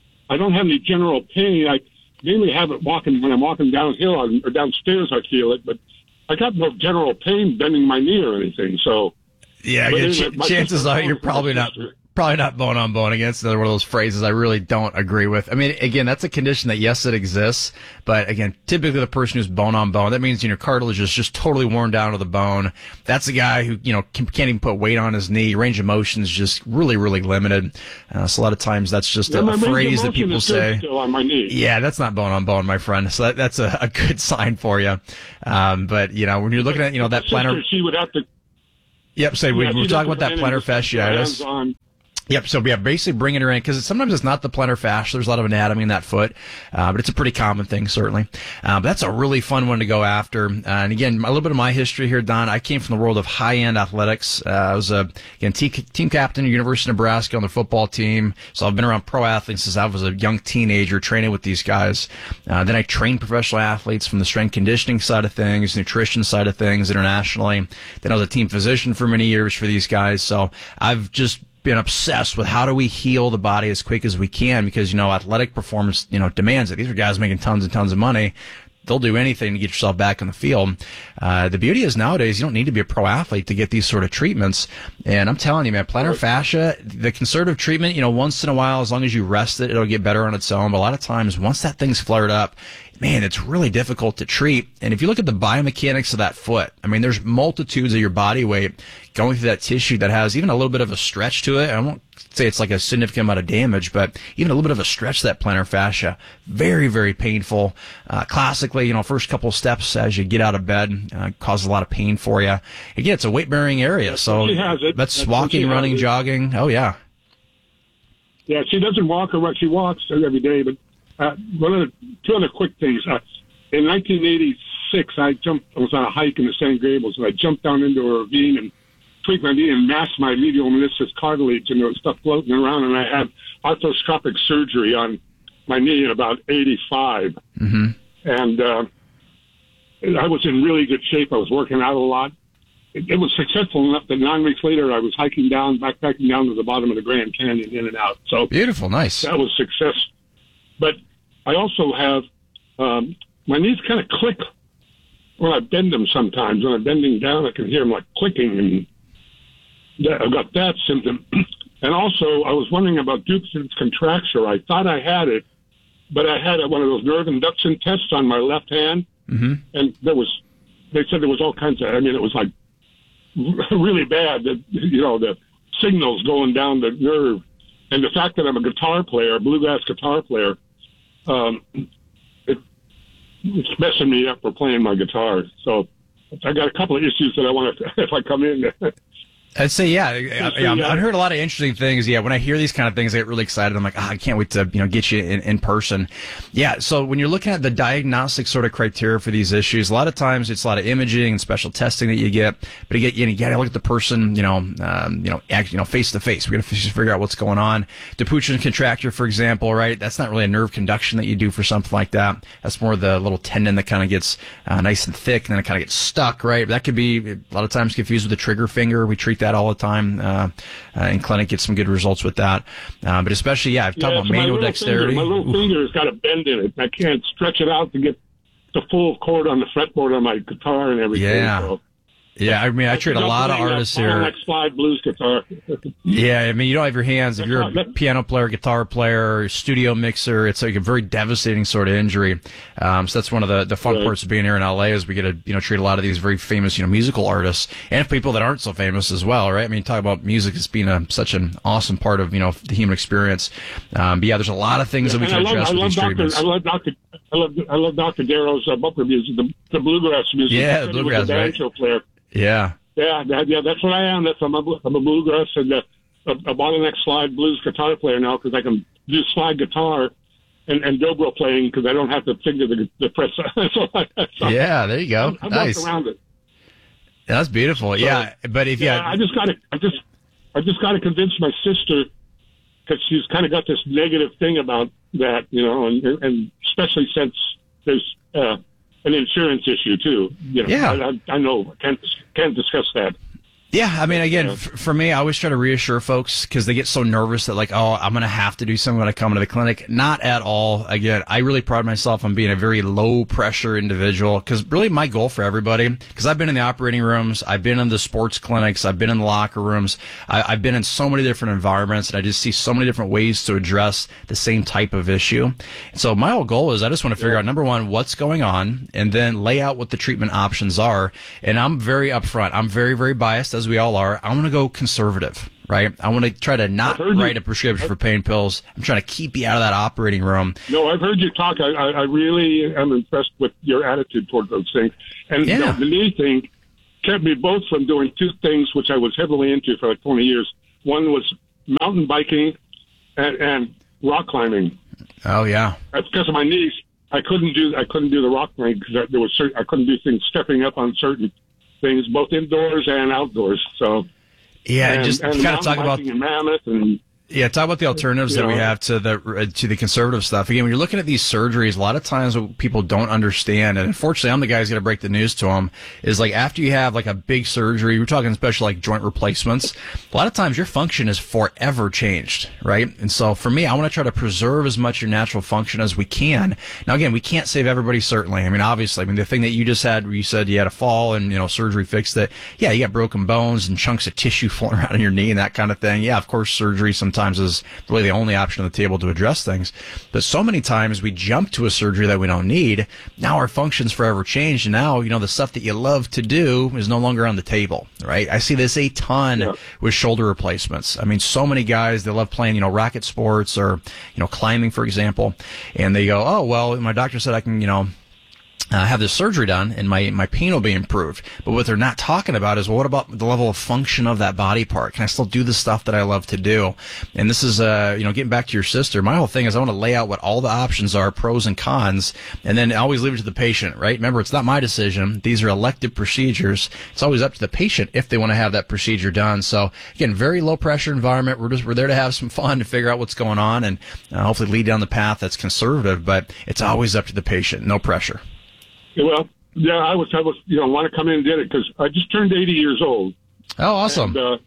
I don't have any general pain. I mainly have it walking when I'm walking downhill or downstairs. I feel it, but I got no general pain bending my knee or anything. So
yeah, yeah ch- chances are you're probably not. Probably not bone on bone against another one of those phrases I really don't agree with. I mean, again, that's a condition that, yes, it exists, but again, typically the person who's bone on bone, that means, you know, cartilage is just totally worn down to the bone. That's a guy who, you know, can, can't even put weight on his knee. Range of motion is just really, really limited. Uh, so a lot of times that's just
yeah,
a, a phrase that people say.
Still on my knee.
Yeah, that's not bone on bone, my friend. So that, that's a, a good sign for you. Um, but, you know, when you're looking at, you know, that plantar.
She would have to.
Yep, say, yeah, we, we're talking about that plantar fasciitis. Yep. So yeah, basically bringing her in because sometimes it's not the plantar fascia. There's a lot of anatomy in that foot, uh, but it's a pretty common thing, certainly. Uh, but that's a really fun one to go after. Uh, and again, a little bit of my history here, Don. I came from the world of high-end athletics. Uh, I was a again te- team captain at University of Nebraska on the football team. So I've been around pro athletes since I was a young teenager, training with these guys. Uh, then I trained professional athletes from the strength conditioning side of things, nutrition side of things internationally. Then I was a team physician for many years for these guys. So I've just been obsessed with how do we heal the body as quick as we can because, you know, athletic performance, you know, demands it. These are guys making tons and tons of money. They'll do anything to get yourself back in the field. Uh, the beauty is nowadays you don't need to be a pro athlete to get these sort of treatments. And I'm telling you, man, plantar fascia, the conservative treatment, you know, once in a while, as long as you rest it, it'll get better on its own. But a lot of times, once that thing's flared up, man, it's really difficult to treat. And if you look at the biomechanics of that foot, I mean, there's multitudes of your body weight going through that tissue that has even a little bit of a stretch to it. I won't say it's like a significant amount of damage, but even a little bit of a stretch to that plantar fascia. Very, very painful. Uh, classically, you know, first couple of steps as you get out of bed uh, causes a lot of pain for you. Again, it's a weight-bearing area, so
she has it.
that's, that's walking, running, jogging. Oh, yeah.
Yeah, she doesn't walk or she walks every day, but uh, one of the, two other quick things. Uh, in nineteen eighty-six, I jumped. I was on a hike in the San Gables, and I jumped down into a ravine and tweaked my knee and masked my medial meniscus cartilage, and there was stuff floating around, and I had arthroscopic surgery on my knee in about eighty-five.
Mm-hmm.
And uh, I was in really good shape. I was working out a lot. It, it was successful enough that nine weeks later, I was hiking down, backpacking down to the bottom of the Grand Canyon, in and out. So
beautiful, nice.
That was success. But I also have um, my knees kind of click when I bend them sometimes. When I'm bending down, I can hear them like clicking, and that, I've got that symptom. And also, I was wondering about Dupuytren's contracture. I thought I had it, but I had one of those nerve induction tests on my left hand,
mm-hmm.
and there was, they said there was all kinds of, I mean, it was like really bad, that, you know, the signals going down the nerve. And the fact that I'm a guitar player, a bluegrass guitar player, um, it, it's messing me up for playing my guitar. So I got a couple of issues that I want to, if I come in.
I'd say, yeah, yeah, yeah. I've heard a lot of interesting things. Yeah, when I hear these kind of things, I get really excited. I'm like, oh, I can't wait to, you know, get you in, in person. Yeah, so when you're looking at the diagnostic sort of criteria for these issues, a lot of times it's a lot of imaging and special testing that you get. But you get, you, know, you got to look at the person, you know, um, you know, act, you know, face to face. We got to figure out what's going on. Dupuytren's contracture, for example, right? That's not really a nerve conduction that you do for something like that. That's more the little tendon that kind of gets uh, nice and thick, and then it kind of gets stuck, right? That could be a lot of times confused with the trigger finger. We treat that all the time uh, uh, in clinic, get some good results with that. Uh, but especially, yeah, I've talked
yeah,
about
so
manual dexterity.
Finger, my little finger has got a bend in it. I can't stretch it out to get the full chord on the fretboard on my guitar and everything.
Yeah.
So.
Yeah, I mean, I treat a lot of artists here.
Like slide blues guitar.
Yeah, I mean, you don't have your hands. If you're a piano player, guitar player, studio mixer, it's like a very devastating sort of injury. Um, so that's one of the, the fun
right.
parts of being here in L A is we get to, you know, treat a lot of these very famous, you know, musical artists and people that aren't so famous as well, right? I mean, talk about music as being a, such an awesome part of, you know, the human experience. Um, but yeah, there's a lot of things
yeah,
that we can
love,
address with these
Doctor,
treatments.
I love Doctor I love, I love Doctor Darrow's uh, bumper music, the, the bluegrass music.
Yeah, the bluegrass,
the
right?
Banjo player.
Yeah.
Yeah, that, yeah, that's what I am. That's I'm a, I'm a bluegrass and uh, a, a bottleneck slide blues guitar player now because I can do slide guitar and, and dobro playing because I don't have to figure the, the press. so I, so
yeah, there you go.
I, I
nice.
walked around it.
That's beautiful. So, yeah, but if
yeah,
you,
I just got to, I just, I just got to convince my sister because she's kind of got this negative thing about that, you know, and, and especially since there's uh, an insurance issue too. You know,
yeah,
I, I know. Can't can't discuss that.
Yeah, I mean, again, f- for me, I always try to reassure folks because they get so nervous that, like, oh, I'm going to have to do something when I come to the clinic. Not at all. Again, I really pride myself on being a very low-pressure individual because really my goal for everybody, because I've been in the operating rooms, I've been in the sports clinics, I've been in the locker rooms, I- I've been in so many different environments, and I just see so many different ways to address the same type of issue. So my whole goal is I just want to figure yeah. out, number one, what's going on, and then lay out what the treatment options are. And I'm very upfront. I'm very, very biased, as we all are. I want to go conservative, right? I want to try to not write you. a prescription for pain pills. I'm trying to keep you out of that operating room.
No, I've heard you talk. I, I, I really am impressed with your attitude toward those things. And
yeah.
you know, the knee thing kept me both from doing two things, which I was heavily into for like twenty years. One was mountain biking and, and rock climbing.
Oh yeah,
that's because of my knees. I couldn't do I couldn't do the rock climbing because there was certain, I couldn't do things stepping up on certain things, both indoors and outdoors. So
yeah,
and,
just
and
kind of talk about
in Mammoth and
yeah, talk about the alternatives
you
that
know,
we have to the to the conservative stuff. Again, when you're looking at these surgeries, a lot of times what people don't understand, and unfortunately, I'm the guy who's going to break the news to them, is like after you have like a big surgery, we're talking especially like joint replacements. A lot of times, your function is forever changed, right? And so, for me, I want to try to preserve as much your natural function as we can. Now, again, we can't save everybody, certainly. I mean, obviously, I mean the thing that you just had, where you said you had a fall and you know surgery fixed it. Yeah, you got broken bones and chunks of tissue floating around in your knee and that kind of thing. Yeah, of course, surgery sometimes is really the only option on the table to address things. But so many times we jump to a surgery that we don't need. Now our function's forever changed. And now, you know, the stuff that you love to do is no longer on the table, right? I see this a ton yeah. with shoulder replacements. I mean, so many guys, they love playing, you know, racket sports or, you know, climbing, for example. And they go, oh, well, my doctor said I can, you know, Uh, have this surgery done and my, my pain will be improved. But what they're not talking about is, well, what about the level of function of that body part? Can I still do the stuff that I love to do? And this is, uh, you know, getting back to your sister, my whole thing is I want to lay out what all the options are, pros and cons, and then always leave it to the patient, right? Remember, it's not my decision. These are elective procedures. It's always up to the patient if they want to have that procedure done. So again, very low pressure environment. We're just, we're there to have some fun, to figure out what's going on and uh, hopefully lead down the path that's conservative, but it's always up to the patient. No pressure.
Well, yeah, I was, I was, you know, want to come in and did it because I just turned eighty years old.
Oh, awesome!
And, uh,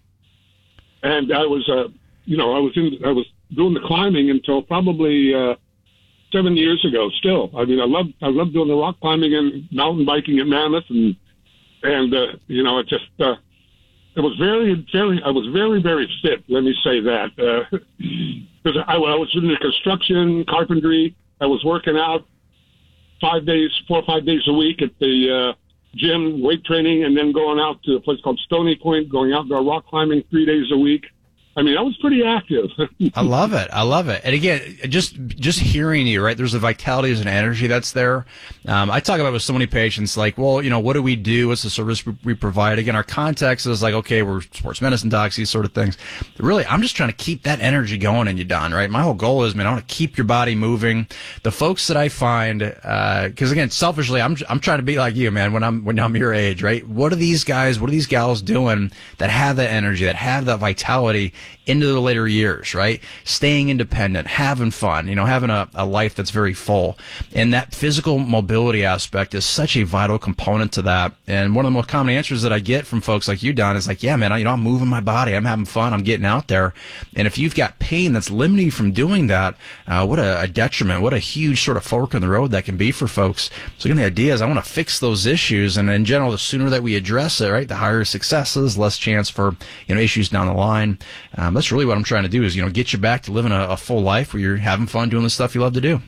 and I was, uh, you know, I was in, I was doing the climbing until probably uh, seven years ago. Still, I mean, I love, I love doing the rock climbing and mountain biking at Mammoth, and and uh, you know, it just, uh, it was very, very, I was very, very fit. Let me say that because uh, I, I was in the construction, carpentry. I was working out five days, four or five days a week at the uh, gym, weight training, and then going out to a place called Stony Point, going out and go rock climbing three days a week. I mean, I was pretty active.
I love it. I love it. And again, just just hearing you, right? There's a vitality, there's an energy that's there. Um, I talk about it with so many patients, like, well, you know, what do we do? What's the service we provide? Again, our context is like, okay, we're sports medicine docs, these sort of things. But really, I'm just trying to keep that energy going in you, Don, right? My whole goal is, man, I want to keep your body moving. The folks that I find, because uh, again, selfishly, I'm I'm trying to be like you, man, when I'm when I'm your age, right? What are these guys, what are these gals doing that have that energy, that have that vitality into the later years, right? Staying independent, having fun, you know, having a, a life that's very full. And that physical mobility aspect is such a vital component to that. And one of the most common answers that I get from folks like you, Don, is like, yeah, man, I, you know, I'm moving my body, I'm having fun, I'm getting out there. And if you've got pain that's limiting you from doing that, uh, what a, a detriment, what a huge sort of fork in the road that can be for folks. So again, the idea is I want to fix those issues. And in general, the sooner that we address it, right, the higher successes, less chance for, you know, issues down the line. Um, that's really what I'm trying to do is, you know, get you back to living a, a full life where you're having fun doing the stuff you love to do.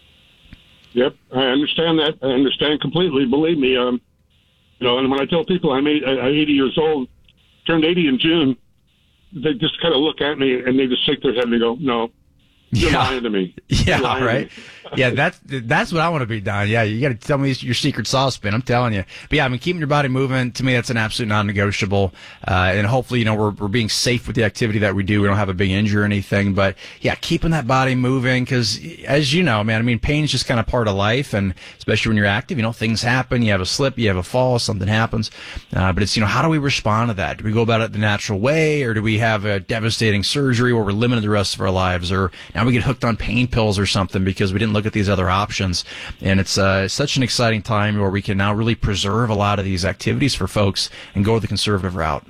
Yep, I understand that. I understand completely. Believe me, um, you know, and when I tell people I'm eighty years old, turned eighty in June, they just kind of look at me and they just shake their head and they go, no. You're
Yeah.
lying to me. You're
Yeah,
lying to
right.
me.
Yeah, that's that's what I want to be, Don. Yeah, you got to tell me your secret sauce, man. I'm telling you. But yeah, I mean, keeping your body moving, to me, that's an absolute non-negotiable. Uh, and hopefully, you know, we're we're being safe with the activity that we do. We don't have a big injury or anything. But yeah, keeping that body moving, because as you know, man, I mean, pain is just kind of part of life, and especially when you're active, you know, things happen. You have a slip, you have a fall, something happens. Uh, but it's, you know, how do we respond to that? Do we go about it the natural way, or do we have a devastating surgery where we're limited the rest of our lives, or now we get hooked on pain pills or something because we didn't look at these other options? And it's uh, such an exciting time where we can now really preserve a lot of these activities for folks and go the conservative route.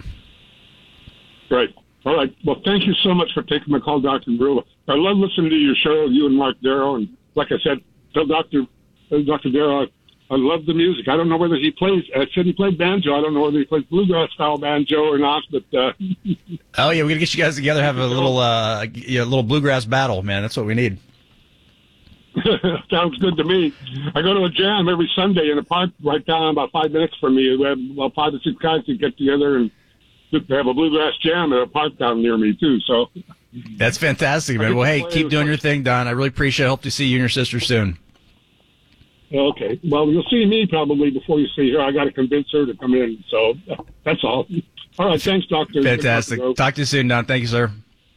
Right. All right. Well, thank you so much for taking my call, Doctor Brew. I love listening to your show, you and Mark Darrow. And like I said, tell Doctor Uh, Doctor Darrow, I love the music. I don't know whether he plays, I said he played banjo. I don't know whether he plays bluegrass style banjo or not, but. Uh,
oh, yeah, we're going to get you guys together, have a little, uh, a little bluegrass battle, man. That's what we need.
Sounds good to me. I go to a jam every Sunday in a park right down about five minutes from me. We have about five or six guys that get together and have a bluegrass jam at a park down near me, too. So
that's fantastic, man. Well, hey, keep doing your thing, Don. I really appreciate it. Hope to see you and your sister soon.
Okay. Well, you'll see me probably before you see her. I got to convince her to come in. So that's all. All right. Thanks, Doctor.
Fantastic. Talk to you soon, Don. Thank you, sir.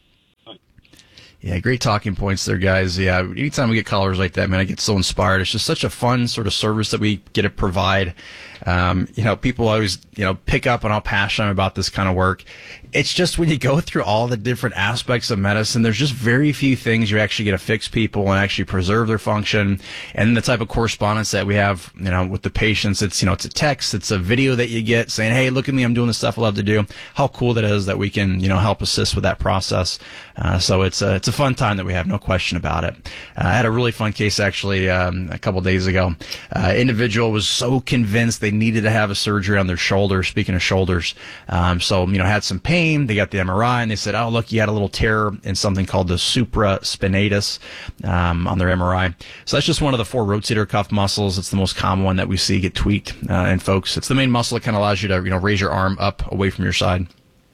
Yeah, great talking points there, guys. Yeah, anytime we get callers like that, man, I get so inspired. It's just such a fun sort of service that we get to provide. Um, you know, people always, you know, pick up on how passionate I'm about this kind of work. It's just when you go through all the different aspects of medicine, there's just very few things you actually get to fix people and actually preserve their function. And the type of correspondence that we have, you know, with the patients, it's, you know, it's a text, it's a video that you get saying, hey, look at me, I'm doing the stuff I love to do. How cool that is that we can, you know, help assist with that process. Uh, so it's a, it's a fun time that we have, no question about it. Uh, I had a really fun case actually um, a couple days ago. Uh, individual was so convinced they needed to have a surgery on their shoulder. Speaking of shoulders, um, so you know had some pain. They got the M R I and they said, "Oh, look, you had a little tear in something called the supraspinatus um, on their M R I." So that's just one of the four rotator cuff muscles. It's the most common one that we see get tweaked uh, in folks. It's the main muscle that kind of allows you to you know raise your arm up away from your side.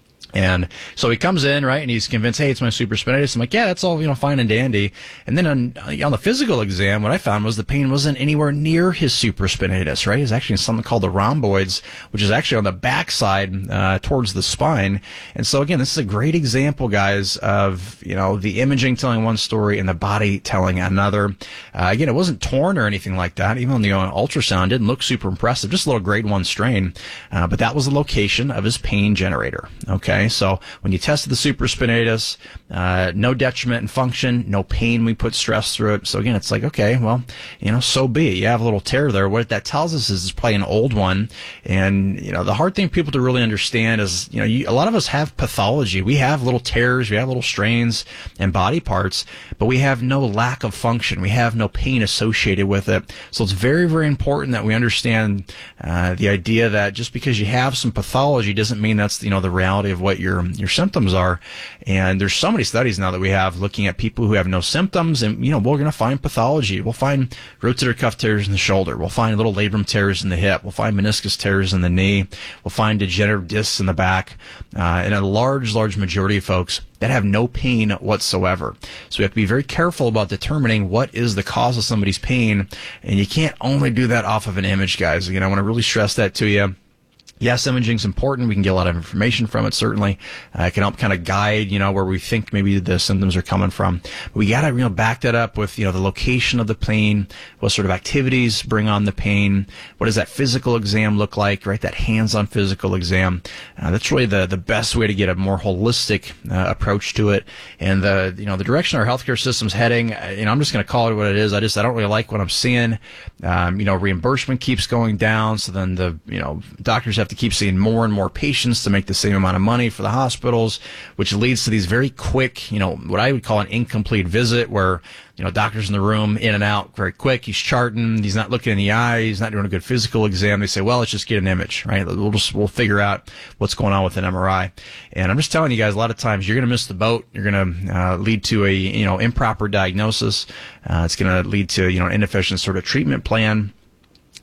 And so he comes in, right, and he's convinced, hey, it's my supraspinatus. I'm like, yeah, that's all, you know, fine and dandy. And then on, on the physical exam, what I found was the pain wasn't anywhere near his supraspinatus, right? It's actually something called the rhomboids, which is actually on the backside, uh, towards the spine. And so again, this is a great example, guys, of, you know, the imaging telling one story and the body telling another. Uh, again, it wasn't torn or anything like that. Even on the uh, ultrasound, didn't look super impressive, just a little grade one strain. Uh, but that was the location of his pain generator, okay? So when you tested the supraspinatus, uh, no detriment in function, no pain, we put stress through it. So again, it's like, okay, well, you know, so be it. You have a little tear there. What that tells us is it's probably an old one. And, you know, the hard thing for people to really understand is, you know, you, a lot of us have pathology. We have little tears, we have little strains and body parts, but we have no lack of function. We have no pain associated with it. So it's very, very important that we understand uh, the idea that just because you have some pathology doesn't mean that's, you know, the reality of what your your symptoms are. And there's so many studies now that we have looking at people who have no symptoms, and you know we're going to find pathology. We'll find rotator cuff tears in the shoulder. We'll find little labrum tears in the hip. We'll find meniscus tears in the knee. We'll find degenerative discs in the back, uh, and a large, large majority of folks that have no pain whatsoever. So we have to be very careful about determining what is the cause of somebody's pain, and you can't only do that off of an image, guys. Again, I want to really stress that to you. Yes, imaging's important. We can get a lot of information from it, certainly. Uh, it can help kind of guide, you know, where we think maybe the symptoms are coming from. But we got to, you know, back that up with, you know, the location of the pain, what sort of activities bring on the pain, what does that physical exam look like, right? That hands-on physical exam. Uh, that's really the, the best way to get a more holistic uh, approach to it. And the, you know, the direction our healthcare system's heading, uh, you know, I'm just going to call it what it is. I just, I don't really like what I'm seeing. Um, you know, reimbursement keeps going down. So then the, you know, doctors have to keep seeing more and more patients to make the same amount of money for the hospitals, which leads to these very quick, you know, what I would call an incomplete visit where, you know, doctor's in the room, in and out very quick. He's charting. He's not looking in the eye. He's not doing a good physical exam. They say, well, let's just get an image, right? We'll just, we'll figure out what's going on with an M R I. And I'm just telling you guys, a lot of times you're going to miss the boat. You're going to uh, lead to a, you know, improper diagnosis. Uh, it's going to lead to, you know, an inefficient sort of treatment plan.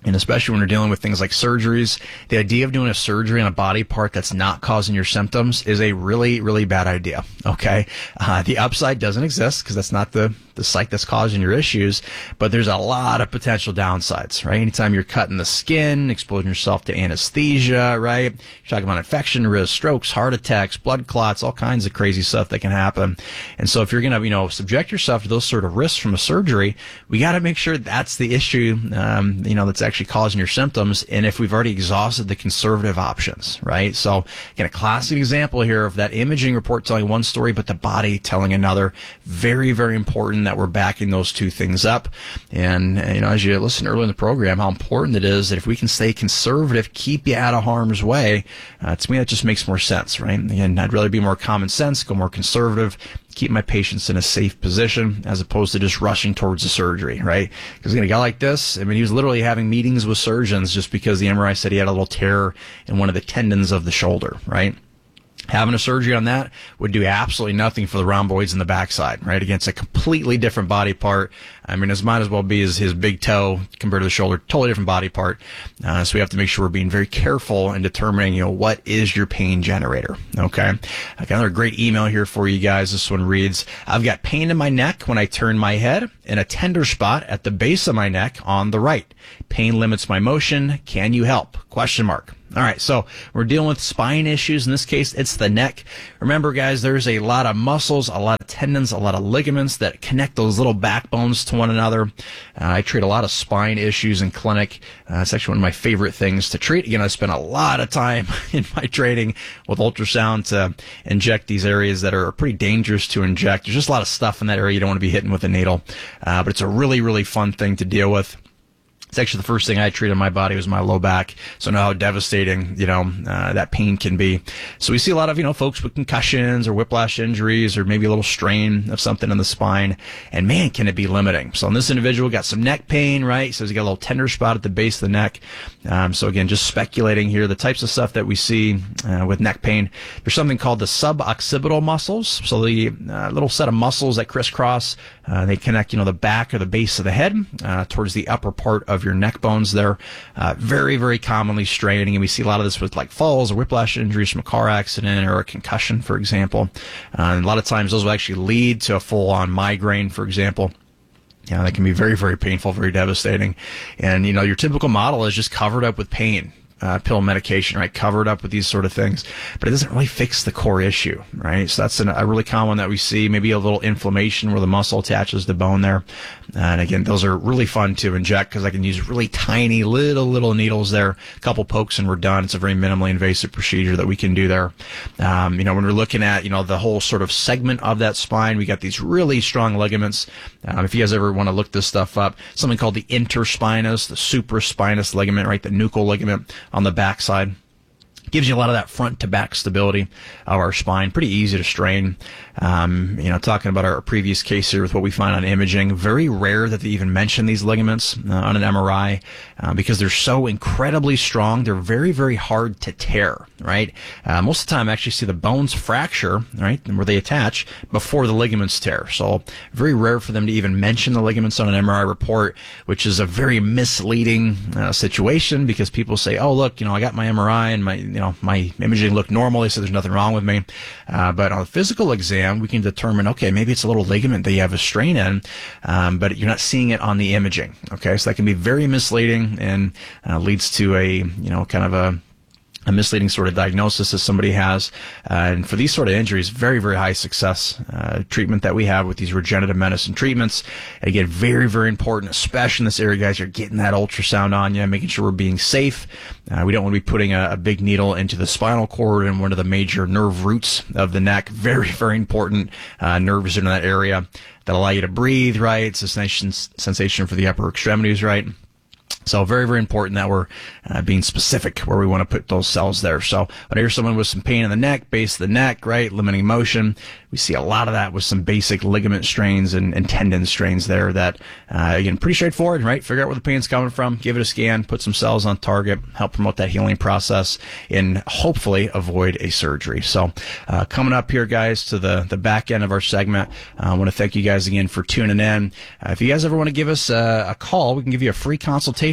And especially when you're dealing with things like surgeries, the idea of doing a surgery on a body part that's not causing your symptoms is a really, really bad idea. Okay. Uh, the upside doesn't exist because that's not the, the site that's causing your issues, but there's a lot of potential downsides, right? Anytime you're cutting the skin, exposing yourself to anesthesia, right? You're talking about infection risk, strokes, heart attacks, blood clots, all kinds of crazy stuff that can happen. And so if you're going to, you know, subject yourself to those sort of risks from a surgery, we got to make sure that's the issue, um, you know, that's actually causing your symptoms, and if we've already exhausted the conservative options, right? So, again, a classic example here of that imaging report telling one story, but the body telling another. Very, very important that we're backing those two things up. And, you know, as you listen earlier in the program, how important it is that if we can stay conservative, keep you out of harm's way, uh, to me, that just makes more sense, right? Again, I'd rather be more common sense, go more conservative, keep my patients in a safe position as opposed to just rushing towards the surgery, right? Because a guy like this, I mean, he was literally having meetings with surgeons just because the M R I said he had a little tear in one of the tendons of the shoulder, right? Having a surgery on that would do absolutely nothing for the rhomboids in the backside, right? Again, it's a completely different body part. I mean, it might as well be his, his big toe compared to the shoulder, totally different body part. Uh, so we have to make sure we're being very careful in determining, you know, what is your pain generator, okay? I got another great email here for you guys. This one reads, I've got pain in my neck when I turn my head and a tender spot at the base of my neck on the right. Pain limits my motion. Can you help? Question mark. All right, so we're dealing with spine issues. In this case, it's the neck. Remember, guys, there's a lot of muscles, a lot of tendons, a lot of ligaments that connect those little backbones to one another. Uh, I treat a lot of spine issues in clinic. Uh, it's actually one of my favorite things to treat. Again, I spend a lot of time in my training with ultrasound to inject these areas that are pretty dangerous to inject. There's just a lot of stuff in that area you don't want to be hitting with a needle, uh, but it's a really, really fun thing to deal with. It's actually the first thing I treated on my body was my low back. So I know how devastating, you know, uh, that pain can be. So we see a lot of, you know, folks with concussions or whiplash injuries or maybe a little strain of something in the spine. And man, can it be limiting. So this individual got some neck pain, right? So he's got a little tender spot at the base of the neck. Um, so again, just speculating here, the types of stuff that we see uh, with neck pain. There's something called the suboccipital muscles. So the uh, little set of muscles that crisscross, uh, they connect, you know, the back or the base of the head uh, towards the upper part of your neck bones there. Uh, very, very commonly straining. And we see a lot of this with like falls or whiplash injuries from a car accident or a concussion, for example. Uh, and a lot of times those will actually lead to a full-on migraine, for example. Yeah, that can be very, very painful, very devastating. And, you know, your typical model is just covered up with pain. Uh, pill medication, right? Covered up with these sort of things, but it doesn't really fix the core issue, right? So that's an, a really common one that we see, maybe a little inflammation where the muscle attaches to bone there. And again, those are really fun to inject because I can use really tiny little, little needles there, a couple pokes and we're done. It's a very minimally invasive procedure that we can do there. Um, you know, when we're looking at, you know, the whole sort of segment of that spine, we got these really strong ligaments. Um, if you guys ever want to look this stuff up, something called the interspinous, the supraspinous ligament, right? The nuchal ligament on the backside. Gives you a lot of that front to back stability of our spine. Pretty easy to strain. Um, you know, talking about our previous case here with what we find on imaging, very rare that they even mention these ligaments uh, on an M R I uh, because they're so incredibly strong. They're very, very hard to tear, right? Uh, most of the time, I actually see the bones fracture, right, where they attach before the ligaments tear. So very rare for them to even mention the ligaments on an M R I report, which is a very misleading uh, situation because people say, oh, look, you know, I got my M R I and my you know, my imaging looked normal. They said there's nothing wrong with me. Uh, but on a physical exam, we can determine, okay, maybe it's a little ligament that you have a strain in, um, but you're not seeing it on the imaging. Okay, so that can be very misleading and uh, leads to a, you know, kind of a a misleading sort of diagnosis that somebody has. Uh, and for these sort of injuries, very, very high success uh, treatment that we have with these regenerative medicine treatments. Again, very, very important, especially in this area, guys. You're getting that ultrasound on you, making sure we're being safe. Uh, we don't want to be putting a, a big needle into the spinal cord and one of the major nerve roots of the neck. Very, very important uh, nerves in that area that allow you to breathe, right? Sensation, sensation for the upper extremities, right? So very, very important that we're uh, being specific where we want to put those cells there. So when I hear someone with some pain in the neck, base of the neck, right, limiting motion, we see a lot of that with some basic ligament strains and, and tendon strains there that, uh, again, pretty straightforward, right? Figure out where the pain's coming from, give it a scan, put some cells on target, help promote that healing process, and hopefully avoid a surgery. So uh, coming up here, guys, to the, the back end of our segment, uh, I want to thank you guys again for tuning in. Uh, if you guys ever want to give us uh, a call, we can give you a free consultation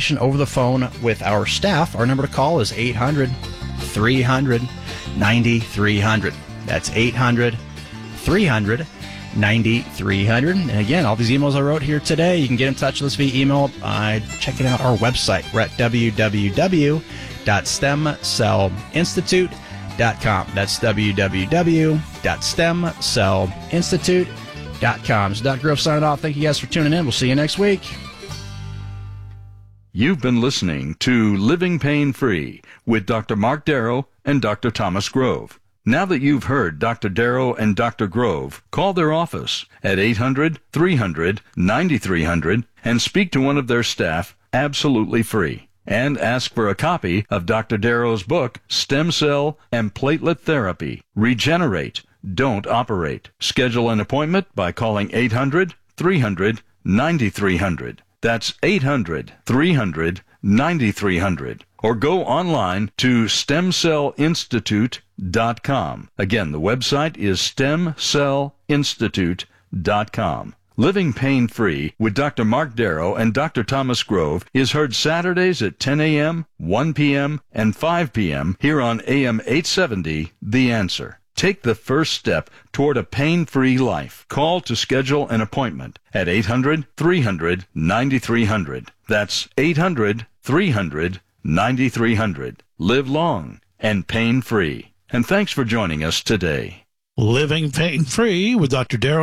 information over the phone with our staff, our number to call is eight hundred, three hundred, ninety-three hundred. That's eight hundred, three hundred, ninety-three hundred. And again, all these emails I wrote here today, you can get in touch with us via email by checking out our website. We're at w w w dot stem cell institute dot com. That's w w w dot stem cell institute dot com. So Doctor Grove signing off. Thank you guys for tuning in. We'll see you next week.
You've been listening to Living Pain Free with Doctor Mark Darrow and Doctor Thomas Grove. Now that you've heard Doctor Darrow and Doctor Grove, call their office at eight hundred, three hundred, ninety-three hundred and speak to one of their staff absolutely free. And ask for a copy of Doctor Darrow's book, Stem Cell and Platelet Therapy. Regenerate. Don't operate. Schedule an appointment by calling eight hundred, three hundred, ninety-three hundred. That's eight hundred, three hundred, ninety-three hundred. Or go online to stem cell institute dot com. Again, the website is stem cell institute dot com. Living Pain Free with Doctor Mark Darrow and Doctor Thomas Grove is heard Saturdays at ten a.m., one p.m., and five p.m. here on A M eight seventy, The Answer. Take the first step toward a pain-free life. Call to schedule an appointment at eight hundred, three hundred, ninety-three hundred. That's eight hundred, three hundred, ninety-three hundred. Live long and pain-free. And thanks for joining us today.
Living Pain Free with Doctor Darrow